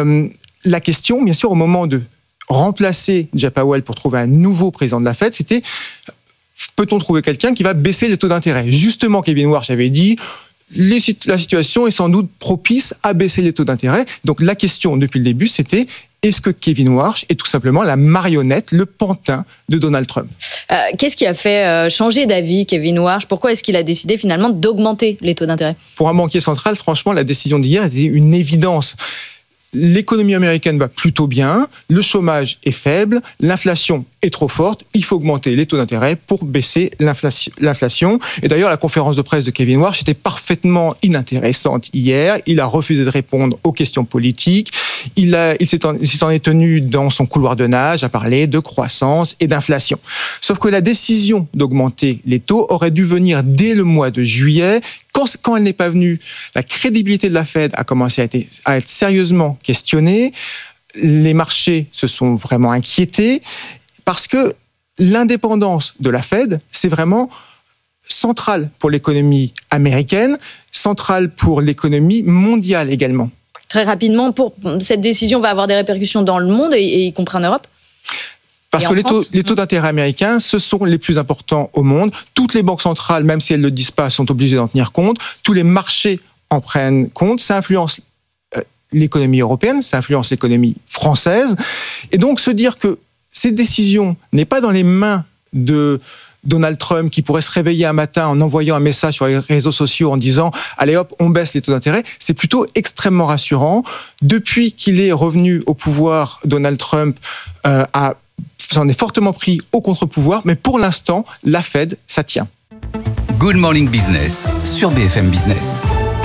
la question, bien sûr, au moment de remplacer Jay Powell pour trouver un nouveau président de la Fed, c'était peut-on trouver quelqu'un qui va baisser les taux d'intérêt ? Justement, Kevin Warsh avait dit la situation est sans doute propice à baisser les taux d'intérêt. Donc la question depuis le début, c'était est-ce que Kevin Warsh est tout simplement la marionnette, le pantin de Donald Trump ? Qu'est-ce qui a fait changer d'avis Kevin Warsh ? Pourquoi est-ce qu'il a décidé finalement d'augmenter les taux d'intérêt ? Pour un banquier central, franchement, la décision d'hier était une évidence. L'économie américaine va plutôt bien, le chômage est faible, l'inflation est trop forte, il faut augmenter les taux d'intérêt pour baisser l'inflation. Et d'ailleurs, la conférence de presse de Kevin Warsh était parfaitement inintéressante hier. Il a refusé de répondre aux questions politiques. Il s'en est tenu dans son couloir de nage à parler de croissance et d'inflation. Sauf que la décision d'augmenter les taux aurait dû venir dès le mois de juillet. Quand elle n'est pas venue, la crédibilité de la Fed a commencé à être sérieusement questionnée. Les marchés se sont vraiment inquiétés parce que l'indépendance de la Fed, c'est vraiment central pour l'économie américaine, central pour l'économie mondiale également. Très rapidement, cette décision va avoir des répercussions dans le monde, et y compris en Europe ? Parce que les taux d'intérêt américains, ce sont les plus importants au monde. Toutes les banques centrales, même si elles ne le disent pas, sont obligées d'en tenir compte. Tous les marchés en prennent compte. Ça influence l'économie européenne, ça influence l'économie française. Et donc, se dire que cette décision n'est pas dans les mains de Donald Trump qui pourrait se réveiller un matin en envoyant un message sur les réseaux sociaux en disant « Allez hop, on baisse les taux d'intérêt », c'est plutôt extrêmement rassurant. Depuis qu'il est revenu au pouvoir, Donald Trump s'en est fortement pris au contre-pouvoir, mais pour l'instant, la Fed, ça tient. Good Morning Business sur BFM Business.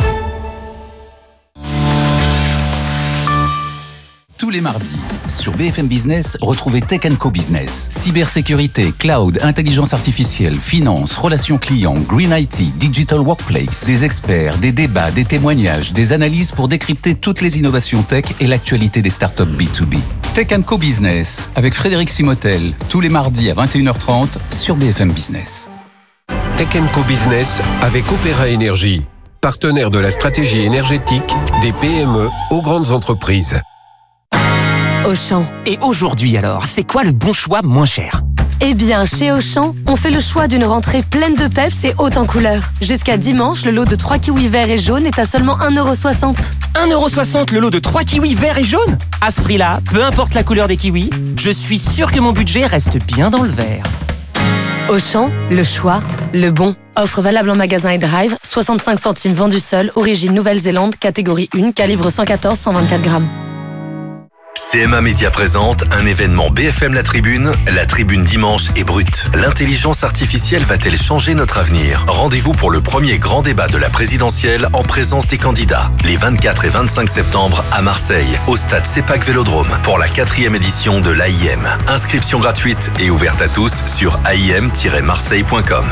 Tous les mardis, sur BFM Business, retrouvez Tech & Co Business. Cybersécurité, cloud, intelligence artificielle, finance, relations clients, green IT, digital workplace. Des experts, des débats, des témoignages, des analyses pour décrypter toutes les innovations tech et l'actualité des startups B2B. Tech & Co Business, avec Frédéric Simotel, tous les mardis à 21h30 sur BFM Business. Tech & Co Business avec Opéra Énergie, partenaire de la stratégie énergétique des PME aux grandes entreprises. Auchan. Et aujourd'hui alors, c'est quoi le bon choix moins cher ? Eh bien, chez Auchan, on fait le choix d'une rentrée pleine de peps et haute en couleurs. Jusqu'à dimanche, le lot de 3 kiwis verts et jaunes est à seulement 1,60 €. 1,60 € le lot de 3 kiwis verts et jaunes ? À ce prix-là, peu importe la couleur des kiwis, je suis sûr que mon budget reste bien dans le vert. Auchan, le choix, le bon. Offre valable en magasin et drive, 65 centimes vendu seul, origine Nouvelle-Zélande, catégorie 1, calibre 114-124 grammes. CMA Média présente un événement BFM La Tribune dimanche est brute. L'intelligence artificielle va-t-elle changer notre avenir ? Rendez-vous pour le premier grand débat de la présidentielle en présence des candidats. Les 24 et 25 septembre à Marseille, au stade CEPAC Vélodrome, pour la 4e édition de l'AIM. Inscription gratuite et ouverte à tous sur aim-marseille.com.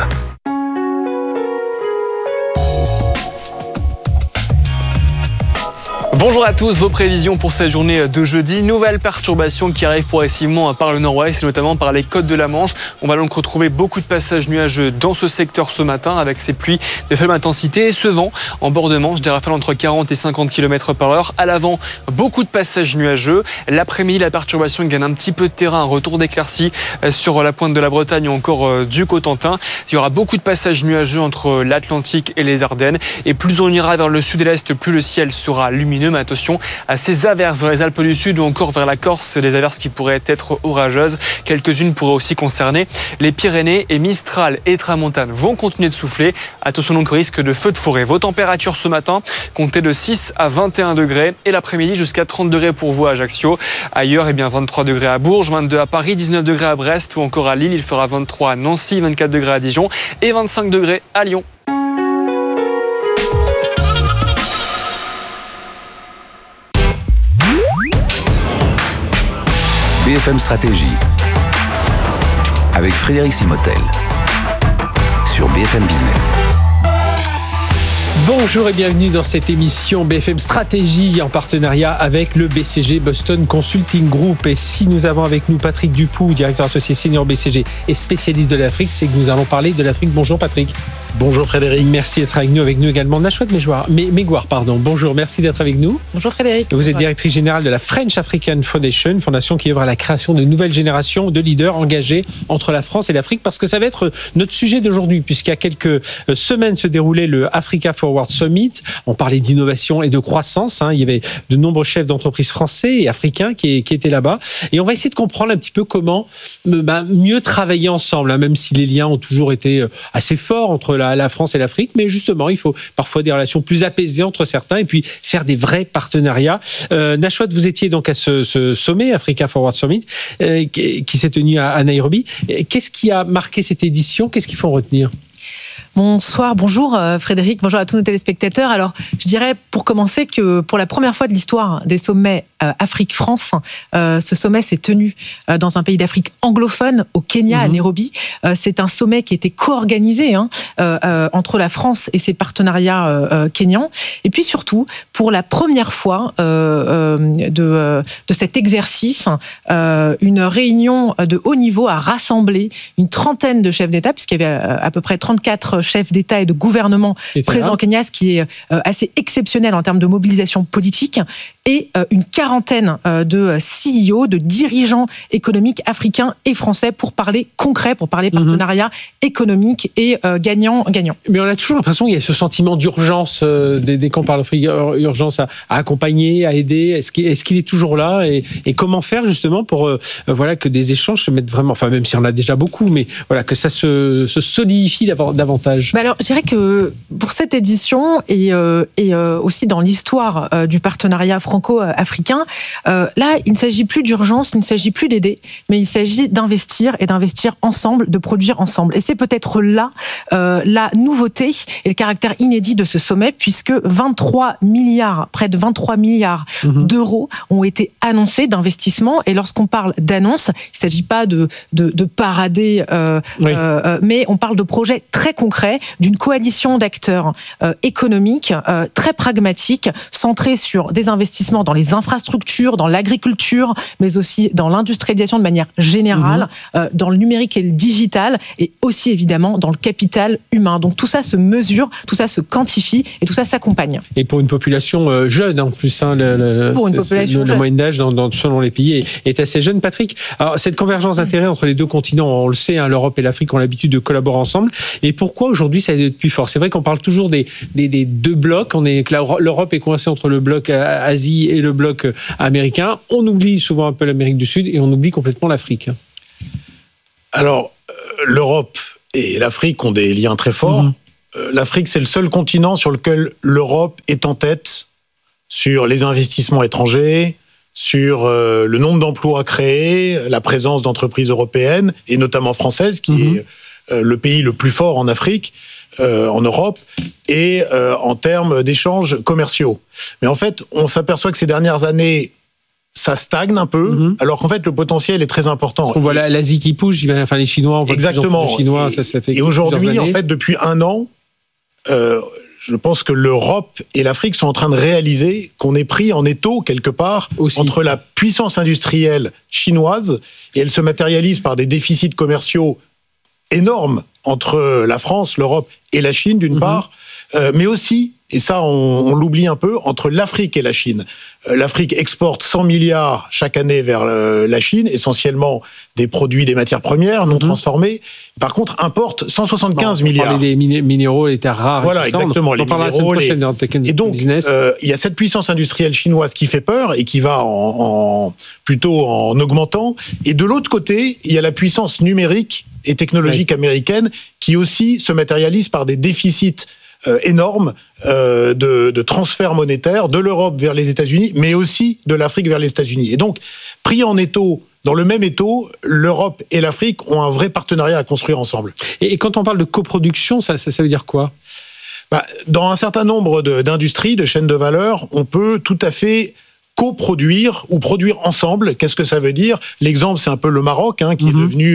Bonjour à tous, vos prévisions pour cette journée de jeudi. Nouvelle perturbation qui arrive progressivement par le nord-ouest et notamment par les côtes de la Manche. On va donc retrouver beaucoup de passages nuageux dans ce secteur ce matin avec ces pluies de faible intensité et ce vent en bord de Manche, des rafales entre 40 et 50 km/h. À l'avant, beaucoup de passages nuageux. L'après-midi, la perturbation gagne un petit peu de terrain, un retour d'éclaircie sur la pointe de la Bretagne ou encore du Cotentin. Il y aura beaucoup de passages nuageux entre l'Atlantique et les Ardennes. Et plus on ira vers le sud et l'est, plus le ciel sera lumineux. Mais attention à ces averses dans les Alpes du Sud ou encore vers la Corse, des averses qui pourraient être orageuses. Quelques-unes pourraient aussi concerner les Pyrénées et Mistral et Tramontane vont continuer de souffler. Attention donc au risque de feux de forêt. Vos températures ce matin, comptez de 6 à 21 degrés et l'après-midi jusqu'à 30 degrés pour vous à Ajaccio. Ailleurs, 23 degrés à Bourges, 22 à Paris, 19 degrés à Brest ou encore à Lille. Il fera 23 à Nancy, 24 degrés à Dijon et 25 degrés à Lyon. BFM Stratégie avec Frédéric Simotel sur BFM Business. Bonjour et bienvenue dans cette émission BFM Stratégie en partenariat avec le BCG Boston Consulting Group. Et si nous avons avec nous Patrick Dupoux, directeur associé senior BCG et spécialiste de l'Afrique, c'est que nous allons parler de l'Afrique. Bonjour Patrick. Bonjour Frédéric. Merci d'être avec nous également. Nashwat Megouar, bonjour, merci d'être avec nous. Bonjour Frédéric. Vous êtes directrice générale de la French African Foundation, fondation qui œuvre à la création de nouvelles générations de leaders engagés entre la France et l'Afrique, parce que ça va être notre sujet d'aujourd'hui, puisqu'il y a quelques semaines se déroulait le Africa Forward Summit. On parlait d'innovation et de croissance. Il y avait de nombreux chefs d'entreprise français et africains qui étaient là-bas. Et on va essayer de comprendre un petit peu comment mieux travailler ensemble, même si les liens ont toujours été assez forts entre la France et l'Afrique, mais justement, il faut parfois des relations plus apaisées entre certains et puis faire des vrais partenariats. Nashwat, vous étiez donc à ce sommet, Africa Forward Summit, qui s'est tenu à Nairobi. Qu'est-ce qui a marqué cette édition ? Qu'est-ce qu'il faut en retenir ? Bonsoir, bonjour Frédéric, bonjour à tous nos téléspectateurs. Alors, je dirais pour commencer que pour la première fois de l'histoire des sommets Afrique-France, ce sommet s'est tenu dans un pays d'Afrique anglophone, au Kenya, à Nairobi. C'est un sommet qui était co-organisé entre la France et ses partenariats kenyans. Et puis surtout, pour la première fois de cet exercice, une réunion de haut niveau a rassemblé une trentaine de chefs d'État, puisqu'il y avait à peu près 34 chefs d'État et de gouvernement présents au Kenya, ce qui est assez exceptionnel en termes de mobilisation politique, et une quarantaine de CEO, de dirigeants économiques africains et français pour parler concret, pour parler partenariat économique et gagnant-gagnant. Mais on a toujours l'impression qu'il y a ce sentiment d'urgence, dès qu'on parle d'urgence à accompagner, à aider. Est-ce qu'il est toujours là et comment faire justement pour que des échanges se mettent vraiment, enfin même s'il y en a déjà beaucoup, mais voilà, que ça se solidifie davantage. Alors, je dirais que pour cette édition et aussi dans l'histoire du partenariat franco-africain, là, il ne s'agit plus d'urgence, il ne s'agit plus d'aider, mais il s'agit d'investir et d'investir ensemble, de produire ensemble. Et c'est peut-être là la nouveauté et le caractère inédit de ce sommet, puisque 23 milliards, près de 23 milliards d'euros ont été annoncés d'investissement. Et lorsqu'on parle d'annonce, il ne s'agit pas de parader, mais on parle de projets très concrets, d'une coalition d'acteurs économiques très pragmatiques, centrés sur des investissements dans les infrastructures l'infrastructure, dans l'agriculture, mais aussi dans l'industrialisation de manière générale, dans le numérique et le digital, et aussi évidemment dans le capital humain. Donc tout ça se mesure, tout ça se quantifie et tout ça s'accompagne. Et pour une population jeune en plus, la moyenne d'âge selon les pays est assez jeune. Patrick, alors, cette convergence d'intérêts entre les deux continents, on le sait, l'Europe et l'Afrique ont l'habitude de collaborer ensemble. Et pourquoi aujourd'hui ça est plus fort? C'est vrai qu'on parle toujours des deux blocs, que l'Europe est coincée entre le bloc Asie et le bloc américain. On oublie souvent un peu l'Amérique du Sud et on oublie complètement l'Afrique. Alors, l'Europe et l'Afrique ont des liens très forts. L'Afrique, c'est le seul continent sur lequel l'Europe est en tête sur les investissements étrangers, sur le nombre d'emplois créés, la présence d'entreprises européennes, et notamment françaises, qui est le pays le plus fort en Afrique, en Europe, et en termes d'échanges commerciaux. Mais en fait, on s'aperçoit que ces dernières années, ça stagne un peu, alors qu'en fait, le potentiel est très important. On voit l'Asie qui pousse, enfin les Chinois, on voit exactement. Les Chinois, ça fait et aujourd'hui, en fait, depuis un an, je pense que l'Europe et l'Afrique sont en train de réaliser qu'on est pris en étau, quelque part, entre la puissance industrielle chinoise, et elle se matérialise par des déficits commerciaux énormes entre la France, l'Europe et la Chine, d'une part, mais aussi, et ça on l'oublie un peu, entre l'Afrique et la Chine. L'Afrique exporte 100 milliards chaque année vers la Chine, essentiellement des produits, des matières premières non transformées. Par contre, importe 175 milliards. On parlait des minéraux, les terres rares. Voilà, exactement. On parlera la semaine prochaine dans Tech & Business. Il y a cette puissance industrielle chinoise qui fait peur et qui va plutôt en augmentant. Et de l'autre côté, il y a la puissance numérique et technologique américaine qui aussi se matérialise par des déficits énormes de transferts monétaires de l'Europe vers les États-Unis, mais aussi de l'Afrique vers les États-Unis. Et donc, pris en étau, dans le même étau, l'Europe et l'Afrique ont un vrai partenariat à construire ensemble. Et quand on parle de coproduction, ça veut dire quoi ? Dans un certain nombre d'industries, de chaînes de valeur, on peut tout à fait coproduire ou produire ensemble. Qu'est-ce que ça veut dire ? L'exemple, c'est un peu le Maroc, qui est devenu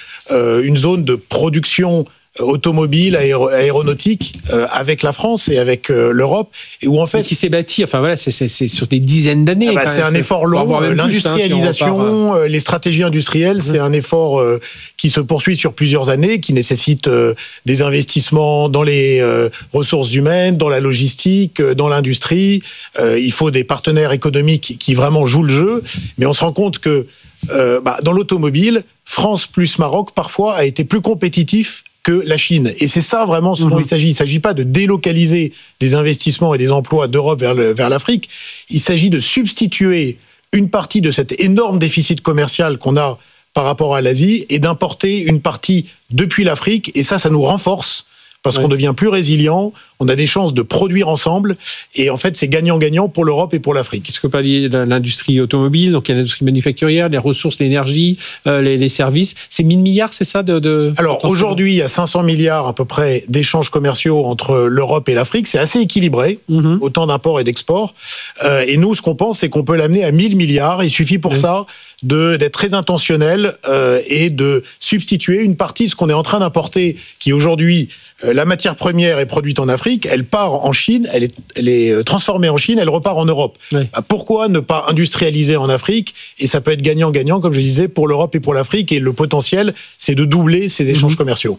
une zone de production automobile, aéronautique, avec la France et avec l'Europe, et où en fait... Et qui s'est bâti, enfin voilà, c'est sur des dizaines d'années. C'est un effort long, l'industrialisation, les stratégies industrielles, c'est un effort qui se poursuit sur plusieurs années, qui nécessite des investissements dans les ressources humaines, dans la logistique, dans l'industrie. Il faut des partenaires économiques qui vraiment jouent le jeu, mais on se rend compte que dans l'automobile, France plus Maroc, parfois, a été plus compétitif que la Chine. Et c'est ça vraiment ce dont il s'agit. Il ne s'agit pas de délocaliser des investissements et des emplois d'Europe vers l'Afrique. Il s'agit de substituer une partie de cet énorme déficit commercial qu'on a par rapport à l'Asie et d'importer une partie depuis l'Afrique. Et ça nous renforce parce qu'on devient plus résilient, on a des chances de produire ensemble, et en fait, c'est gagnant-gagnant pour l'Europe et pour l'Afrique. Est-ce que pas l'industrie automobile, donc il y a l'industrie manufacturière, les ressources, l'énergie, les services, c'est 1000 milliards, c'est ça Alors, aujourd'hui, il y a 500 milliards à peu près d'échanges commerciaux entre l'Europe et l'Afrique, c'est assez équilibré, autant d'imports et d'exports, et nous, ce qu'on pense, c'est qu'on peut l'amener à 1000 milliards, il suffit pour ça d'être très intentionnel et de substituer une partie de ce qu'on est en train d'importer, qui aujourd'hui, la matière première est produite en Afrique, elle part en Chine, elle est transformée en Chine, elle repart en Europe. Pourquoi ne pas industrialiser en Afrique ? Et ça peut être gagnant-gagnant, comme je disais, pour l'Europe et pour l'Afrique, et le potentiel, c'est de doubler ces échanges commerciaux.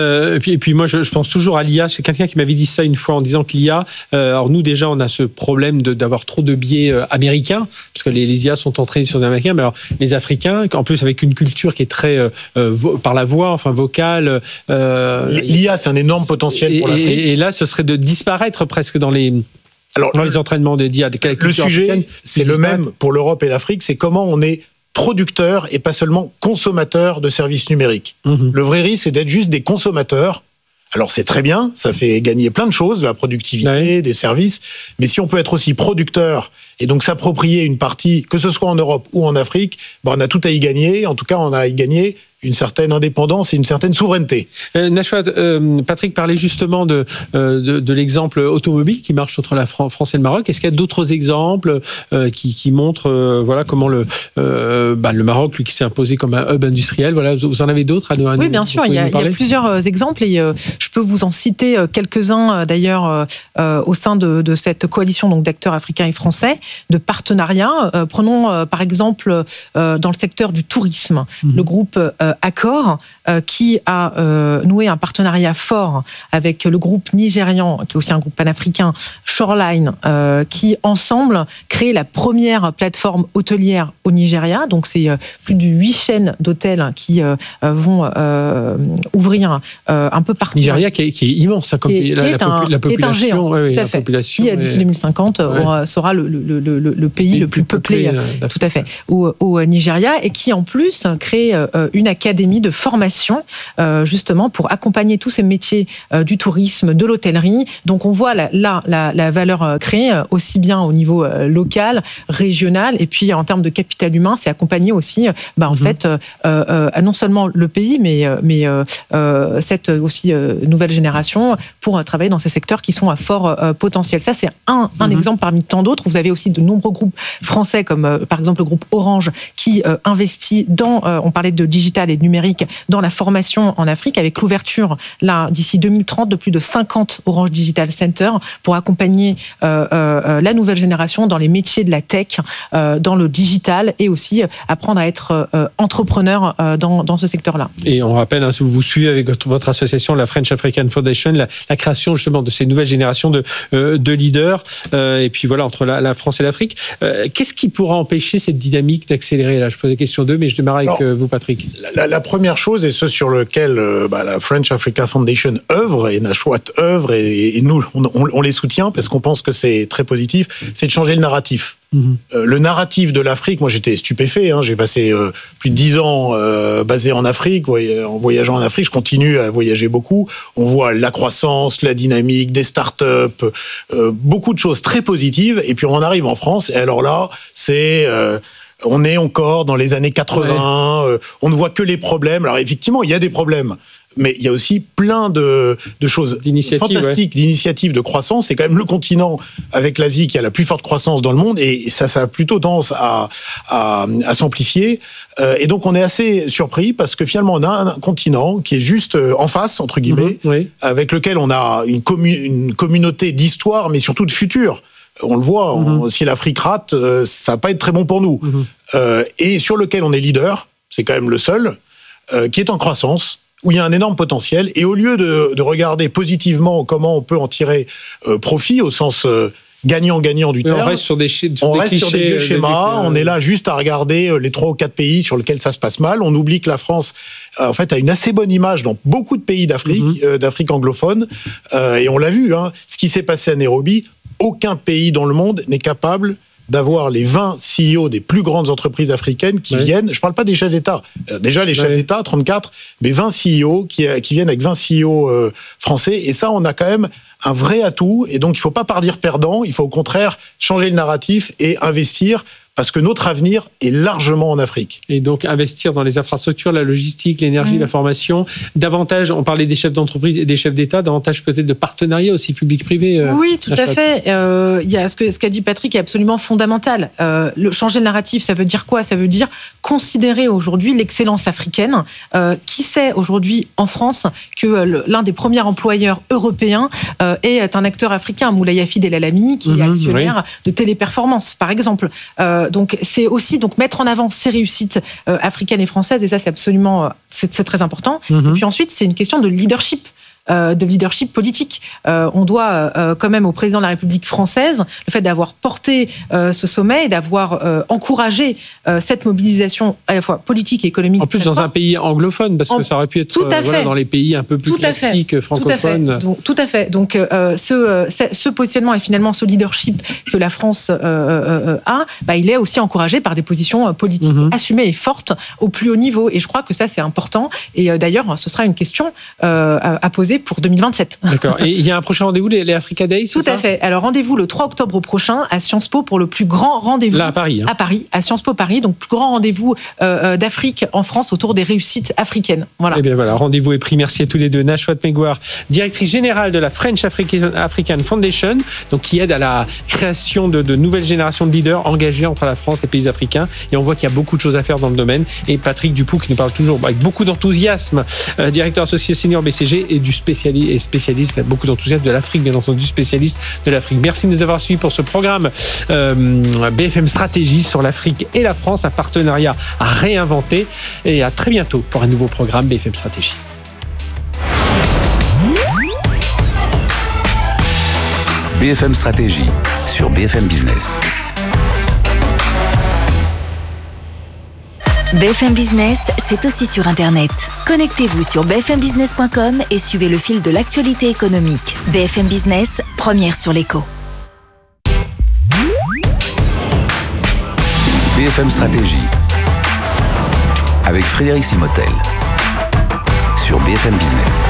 Et puis moi, je pense toujours à l'IA. C'est quelqu'un qui m'avait dit ça une fois en disant que l'IA, alors nous déjà, on a ce problème d'avoir trop de biais américains, parce que les IA sont entraînés sur des Américains, mais alors les Africains, en plus avec une culture qui est très par la voix, enfin vocale. L'IA, c'est un énorme potentiel pour l'Afrique. Et là, ce serait de disparaître presque dans les entraînements d'IA. Le sujet, c'est le même pour l'Europe et l'Afrique, c'est comment on est producteur et pas seulement consommateur de services numériques. Le vrai risque, c'est d'être juste des consommateurs. Alors c'est très bien, ça fait gagner plein de choses, la productivité, des services, mais si on peut être aussi producteur et donc s'approprier une partie, que ce soit en Europe ou en Afrique, on a tout à y gagner. En tout cas, on a à y gagner une certaine indépendance et une certaine souveraineté. Nashwaat, Patrick parlait justement de l'exemple automobile qui marche entre la France et le Maroc. Est-ce qu'il y a d'autres exemples qui montrent comment le Maroc, lui, qui s'est imposé comme un hub industriel, voilà, vous en avez d'autres à nous Oui, bien sûr, il y a plusieurs exemples et je peux vous en citer quelques-uns d'ailleurs au sein de cette coalition donc, d'acteurs africains et français, de partenariats. Prenons par exemple dans le secteur du tourisme, le groupe Accor qui a noué un partenariat fort avec le groupe nigérian, qui est aussi un groupe panafricain, Shoreline, qui ensemble crée la première plateforme hôtelière au Nigeria. Donc c'est plus de 8 chaînes d'hôtels qui vont ouvrir un peu partout. Nigeria qui est immense, comme la population. Tout à fait. Qui d'ici 2050 sera le pays le plus peuplé, tout à fait, au Nigeria, et qui en plus crée une académie de formation justement pour accompagner tous ces métiers du tourisme, de l'hôtellerie. Donc on voit la valeur créée aussi bien au niveau local, régional, et puis en termes de capital humain, c'est accompagner aussi en fait non seulement le pays, mais cette aussi nouvelle génération pour travailler dans ces secteurs qui sont à fort potentiel. Ça, c'est un exemple parmi tant d'autres. Vous avez aussi de nombreux groupes français, comme par exemple le groupe Orange, qui investit dans, on parlait de digital et de numérique, dans la formation en Afrique, avec l'ouverture, là, d'ici 2030, de plus de 50 Orange Digital Center pour accompagner la nouvelle génération dans les métiers de la tech, dans le digital, et aussi apprendre à être entrepreneur dans ce secteur-là. Et on rappelle, si vous suivez avec votre association, la French African Foundation, la création justement de ces nouvelles générations de leaders, et puis voilà, entre la France et l'Afrique. Qu'est-ce qui pourra empêcher cette dynamique d'accélérer? Là, je pose la question d'eux, mais je démarre avec vous, Patrick. La première chose, et ce sur lequel la French Africa Foundation œuvre, et Nashwaat œuvre, et nous, on les soutient parce qu'on pense que c'est très positif, c'est de changer le narratif. Le narratif de l'Afrique, moi j'étais stupéfait, j'ai passé plus de 10 ans basé en Afrique, en voyageant en Afrique, je continue à voyager beaucoup, on voit la croissance, la dynamique, des startups, beaucoup de choses très positives, et puis on arrive en France, et alors là, c'est... on est encore dans les années 80, on ne voit que les problèmes. Alors effectivement, il y a des problèmes, mais il y a aussi plein de choses fantastiques, d'initiatives de croissance. C'est quand même le continent, avec l'Asie, qui a la plus forte croissance dans le monde, et ça a plutôt tendance à s'amplifier. Et donc on est assez surpris, parce que finalement on a un continent qui est juste en face, entre guillemets, avec lequel on a une communauté d'histoire, mais surtout de futur. On le voit, si l'Afrique rate, ça va pas être très bon pour nous. Et sur lequel on est leader, c'est quand même le seul, qui est en croissance, où il y a un énorme potentiel. Et au lieu de regarder positivement comment on peut en tirer profit, au sens gagnant-gagnant du terme, on reste sur des vieux schémas, on est là juste à regarder les 3 ou 4 pays sur lesquels ça se passe mal. On oublie que la France, en fait, a une assez bonne image dans beaucoup de pays d'Afrique, d'Afrique anglophone. Et on l'a vu, ce qui s'est passé à Nairobi, aucun pays dans le monde n'est capable d'avoir les 20 CEO des plus grandes entreprises africaines qui viennent, je ne parle pas des chefs d'État, déjà les chefs d'État, 34, mais 20 CEO qui viennent avec 20 CEO français, et ça, on a quand même un vrai atout, et donc il ne faut pas partir perdant, il faut au contraire changer le narratif et investir, parce que notre avenir est largement en Afrique. Et donc investir dans les infrastructures, la logistique, l'énergie, la formation, davantage, on parlait des chefs d'entreprise et des chefs d'État, davantage peut-être de partenariats aussi public-privé. Oui, tout à fait. Il y a ce qu'a dit Patrick est absolument fondamental. Changer le narratif, ça veut dire quoi? Ça veut dire considérer aujourd'hui l'excellence africaine. Qui sait aujourd'hui en France que l'un des premiers employeurs européens est un acteur africain, Moulay Hafid El Alami, qui est actionnaire de Téléperformance, par exemple. Donc c'est aussi mettre en avant ces réussites africaines et françaises, et ça c'est absolument c'est très important. Et puis ensuite c'est une question de leadership politique. On doit quand même au président de la République française le fait d'avoir porté ce sommet et d'avoir encouragé cette mobilisation à la fois politique et économique. En plus dans un pays anglophone, parce que ça aurait pu être dans les pays un peu plus classiques francophones. Tout à fait. Donc ce positionnement et finalement ce leadership que la France a, il est aussi encouragé par des positions politiques assumées et fortes au plus haut niveau. Et je crois que ça c'est important. Et d'ailleurs ce sera une question à poser fixé pour 2027. D'accord. Et il y a un prochain rendez-vous, les Africa Days, Tout à fait. Alors, rendez-vous le 3 octobre prochain à Sciences Po pour le plus grand rendez-vous. Là, à Paris. À Paris, à Sciences Po Paris. Donc, plus grand rendez-vous d'Afrique en France autour des réussites africaines. Voilà. Eh bien voilà, rendez-vous est pris. Merci à tous les deux. Nashwat Megwar, directrice générale de la French African Foundation, donc qui aide à la création de nouvelles générations de leaders engagés entre la France et les pays africains. Et on voit qu'il y a beaucoup de choses à faire dans le domaine. Et Patrick Dupoux, qui nous parle toujours avec beaucoup d'enthousiasme, directeur associé senior BCG et spécialiste avec beaucoup d'enthousiasme de l'Afrique, bien entendu, spécialiste de l'Afrique. Merci de nous avoir suivis pour ce programme BFM Stratégie sur l'Afrique et la France, un partenariat à réinventer. Et à très bientôt pour un nouveau programme BFM Stratégie. BFM Stratégie sur BFM Business. BFM Business, c'est aussi sur Internet. Connectez-vous sur bfmbusiness.com et suivez le fil de l'actualité économique. BFM Business, première sur l'écho. BFM Stratégie avec Frédéric Simotel sur BFM Business.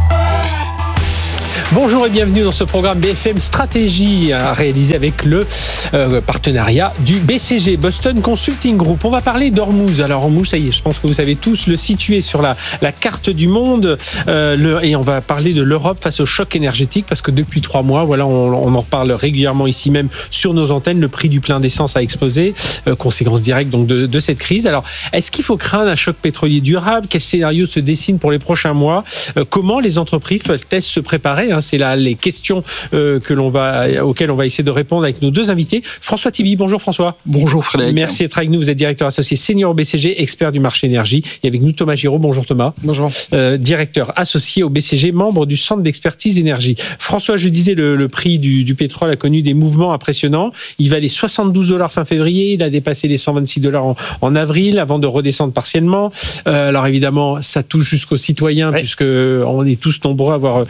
Bonjour et bienvenue dans ce programme BFM Stratégie réalisé avec le partenariat du BCG, Boston Consulting Group. On va parler d'Ormuz. Alors Ormuz, ça y est, je pense que vous savez tous le situer sur la carte du monde et on va parler de l'Europe face au choc énergétique parce que depuis 3 mois, voilà, on en reparle régulièrement ici même sur nos antennes. Le prix du plein d'essence a explosé, conséquence directe donc de cette crise. Alors, est-ce qu'il faut craindre un choc pétrolier durable? Quel scénario se dessine pour les prochains mois? Comment les entreprises peuvent-elles se préparer? C'est là les questions auxquelles on va essayer de répondre avec nos deux invités. François Tibi, bonjour François. Bonjour Frédéric. Merci d'être avec nous. Vous êtes directeur associé senior au BCG, expert du marché énergie. Et avec nous Thomas Giraud. Bonjour Thomas. Bonjour. Directeur associé au BCG, membre du centre d'expertise énergie. François, je disais, le prix du pétrole a connu des mouvements impressionnants. Il valait $72 fin février. Il a dépassé les $126 en avril avant de redescendre partiellement. Alors évidemment, ça touche jusqu'aux citoyens puisque on est tous nombreux à avoir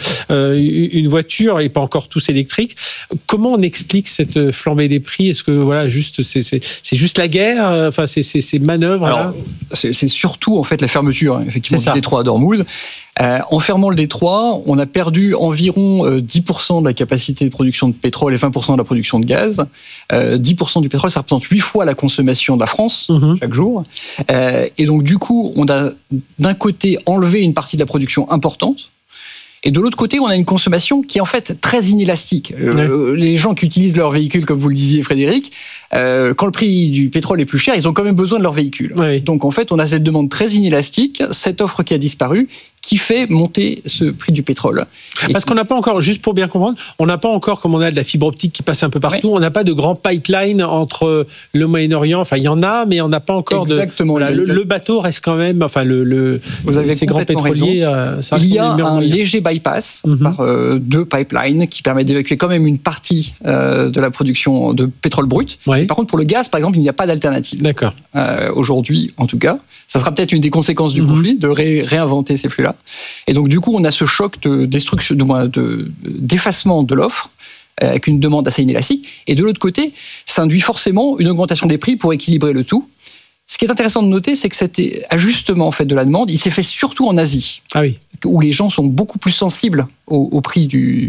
une voiture et pas encore tous électriques. Comment on explique cette flambée des prix? Est-ce que voilà, c'est juste la guerre? Enfin, ces manœuvres. Alors, c'est surtout en fait la fermeture effectivement du détroit d'Ormuz. En fermant le détroit, on a perdu environ 10% de la capacité de production de pétrole et 20% de la production de gaz. 10% du pétrole, ça représente 8 fois la consommation de la France chaque jour. Et donc du coup, on a d'un côté enlevé une partie de la production importante. Et de l'autre côté, on a une consommation qui est en fait très inélastique. Les gens qui utilisent leur véhicule, comme vous le disiez Frédéric, quand le prix du pétrole est plus cher, ils ont quand même besoin de leur véhicule. Donc en fait, on a cette demande très inélastique, cette offre qui a disparu, qui fait monter ce prix du pétrole. Parce qu'on n'a pas encore, juste pour bien comprendre, on n'a pas encore, comme on a de la fibre optique qui passe un peu partout, on n'a pas de grand pipeline entre le Moyen-Orient, enfin il y en a, mais on n'a pas encore exactement le bateau reste quand même, enfin vous avez ces grands pétroliers, ça il y a un léger bypass par 2 pipelines qui permettent d'évacuer quand même une partie de la production de pétrole brut. Par contre, pour le gaz, par exemple, il n'y a pas d'alternative. D'accord. Aujourd'hui, en tout cas, ça sera peut-être une des conséquences du conflit, de réinventer ces flux-là. Et donc, du coup, on a ce choc de destruction, d'effacement de l'offre, avec une demande assez inélastique. Et de l'autre côté, ça induit forcément une augmentation des prix pour équilibrer le tout. Ce qui est intéressant de noter, c'est que cet ajustement en fait, de la demande, il s'est fait surtout en Asie, où les gens sont beaucoup plus sensibles au prix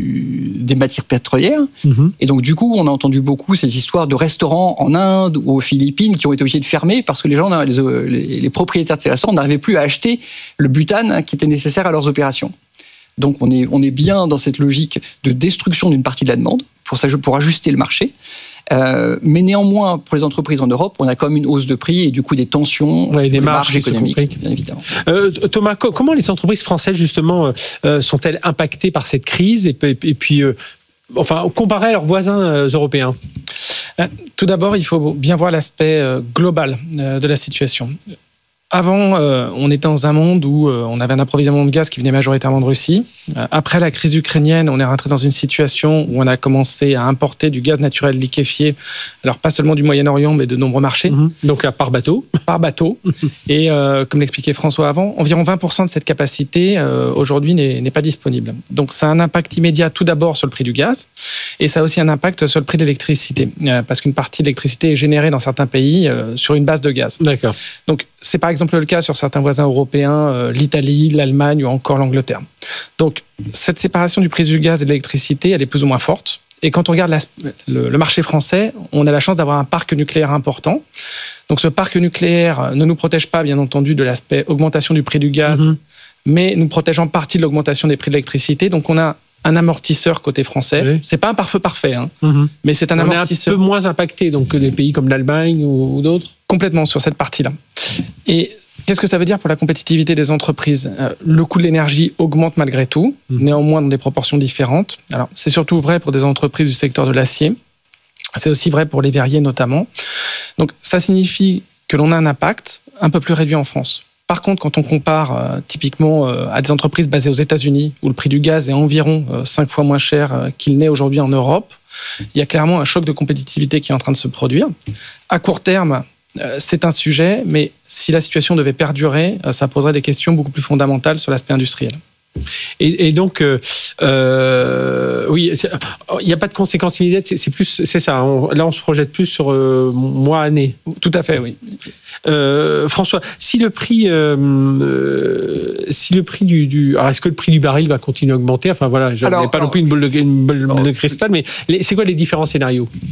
des matières pétrolières. Et donc, du coup, on a entendu beaucoup ces histoires de restaurants en Inde ou aux Philippines qui ont été obligés de fermer parce que les gens, les propriétaires de ces restaurants n'arrivaient plus à acheter le butane qui était nécessaire à leurs opérations. Donc, on est bien dans cette logique de destruction d'une partie de la demande pour ajuster le marché. Mais néanmoins, pour les entreprises en Europe, on a quand même une hausse de prix et du coup des tensions, des marges économiques, bien évidemment. Thomas, comment les entreprises françaises justement sont-elles impactées par cette crise et puis comparées à leurs voisins européens? Tout d'abord, il faut bien voir l'aspect global de la situation. Avant, on était dans un monde où on avait un approvisionnement de gaz qui venait majoritairement de Russie. Après la crise ukrainienne, on est rentré dans une situation où on a commencé à importer du gaz naturel liquéfié, alors pas seulement du Moyen-Orient, mais de nombreux marchés. Donc par bateau. Par bateau. Et comme l'expliquait François avant, environ 20% de cette capacité, aujourd'hui, n'est pas disponible. Donc ça a un impact immédiat tout d'abord sur le prix du gaz, et ça a aussi un impact sur le prix de l'électricité, parce qu'une partie de l'électricité est générée dans certains pays sur une base de gaz. D'accord. Donc c'est par exemple le cas sur certains voisins européens, l'Italie, l'Allemagne ou encore l'Angleterre. Donc, cette séparation du prix du gaz et de l'électricité, elle est plus ou moins forte. Et quand on regarde le marché français, on a la chance d'avoir un parc nucléaire important. Donc, ce parc nucléaire ne nous protège pas, bien entendu, de l'aspect augmentation du prix du gaz, mais nous protège en partie de l'augmentation des prix de l'électricité. Donc, on a un amortisseur côté français. Oui. C'est pas un pare-feu parfait, mais c'est un amortisseur. On est un peu moins impacté donc, que des pays comme l'Allemagne ou d'autres. Complètement sur cette partie-là. Et qu'est-ce que ça veut dire pour la compétitivité des entreprises ? Le coût de l'énergie augmente malgré tout, néanmoins dans des proportions différentes. Alors, c'est surtout vrai pour des entreprises du secteur de l'acier. C'est aussi vrai pour les verriers notamment. Donc, ça signifie que l'on a un impact un peu plus réduit en France. Par contre, quand on compare typiquement à des entreprises basées aux États-Unis, où le prix du gaz est environ 5 fois moins cher qu'il n'est aujourd'hui en Europe, il y a clairement un choc de compétitivité qui est en train de se produire. À court terme, c'est un sujet, mais si la situation devait perdurer, ça poserait des questions beaucoup plus fondamentales sur l'aspect industriel. Et donc, oui, il n'y a pas de conséquences immédiates, c'est ça. Là, on se projette plus sur mois-année. Tout à fait, oui. François, si le prix du, alors est-ce que le prix du baril va continuer à augmenter ? Enfin voilà, je n'ai pas non plus une boule de cristal, mais c'est quoi les différents scénarios ?